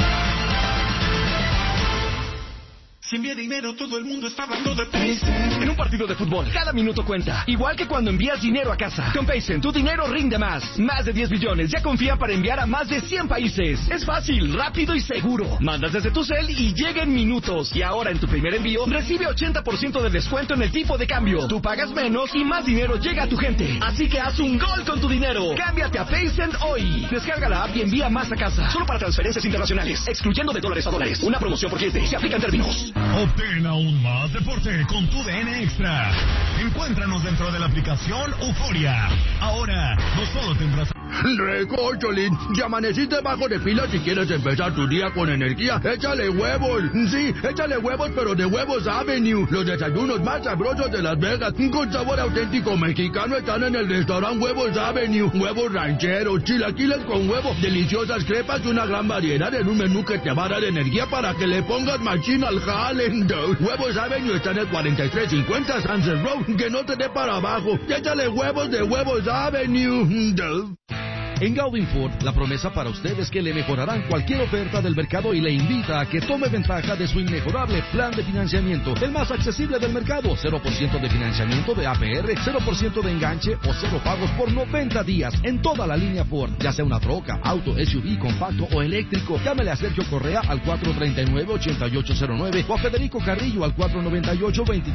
Speaker 21: Si envía dinero, todo el mundo está hablando de Paycen. En un partido de fútbol, cada minuto cuenta. Igual que cuando envías dinero a casa. Con Paycen, tu dinero rinde más. Más de diez billones ya confía para enviar a más de cien países. Es fácil, rápido y seguro. Mandas desde tu cel y llega en minutos. Y ahora en tu primer envío, recibe ochenta por ciento de descuento en el tipo de cambio. Tú pagas menos y más dinero llega a tu gente. Así que haz un gol con tu dinero. Cámbiate a Paycen hoy. Descarga la app y envía más a casa. Solo para transferencias internacionales. Excluyendo de dólares a dólares. Una promoción por cliente. Se aplican términos.
Speaker 5: Obtén aún más deporte con tu D N Extra. Encuéntranos dentro de la aplicación Euforia. Ahora, no solo tendrás...
Speaker 22: Recórcholín, si amaneciste bajo de pila y quieres empezar tu día con energía, échale huevos. Sí, échale huevos, pero de Huevos Avenue. Los desayunos más sabrosos de Las Vegas, con sabor auténtico mexicano, están en el restaurante Huevos Avenue. Huevos rancheros, chilaquiles con huevo, deliciosas crepas y una gran variedad en un menú que te va a dar energía para que le pongas machín al jale. Huevos Avenue está en el cuarenta y tres cincuenta Sunset Road, que no te dé para abajo. Échale huevos de Huevos Avenue.
Speaker 6: En Gaudin Ford, la promesa para usted es que le mejorarán cualquier oferta del mercado y le invita a que tome ventaja de su inmejorable plan de financiamiento, el más accesible del mercado. cero por ciento de financiamiento de A P R, cero por ciento de enganche o cero pagos por noventa días en toda la línea Ford, ya sea una troca, auto, S U V, compacto o eléctrico. Llámele a Sergio Correa al cuatro tres nueve, ocho ocho cero nueve o a Federico Carrillo al cuatro nueve ocho, dos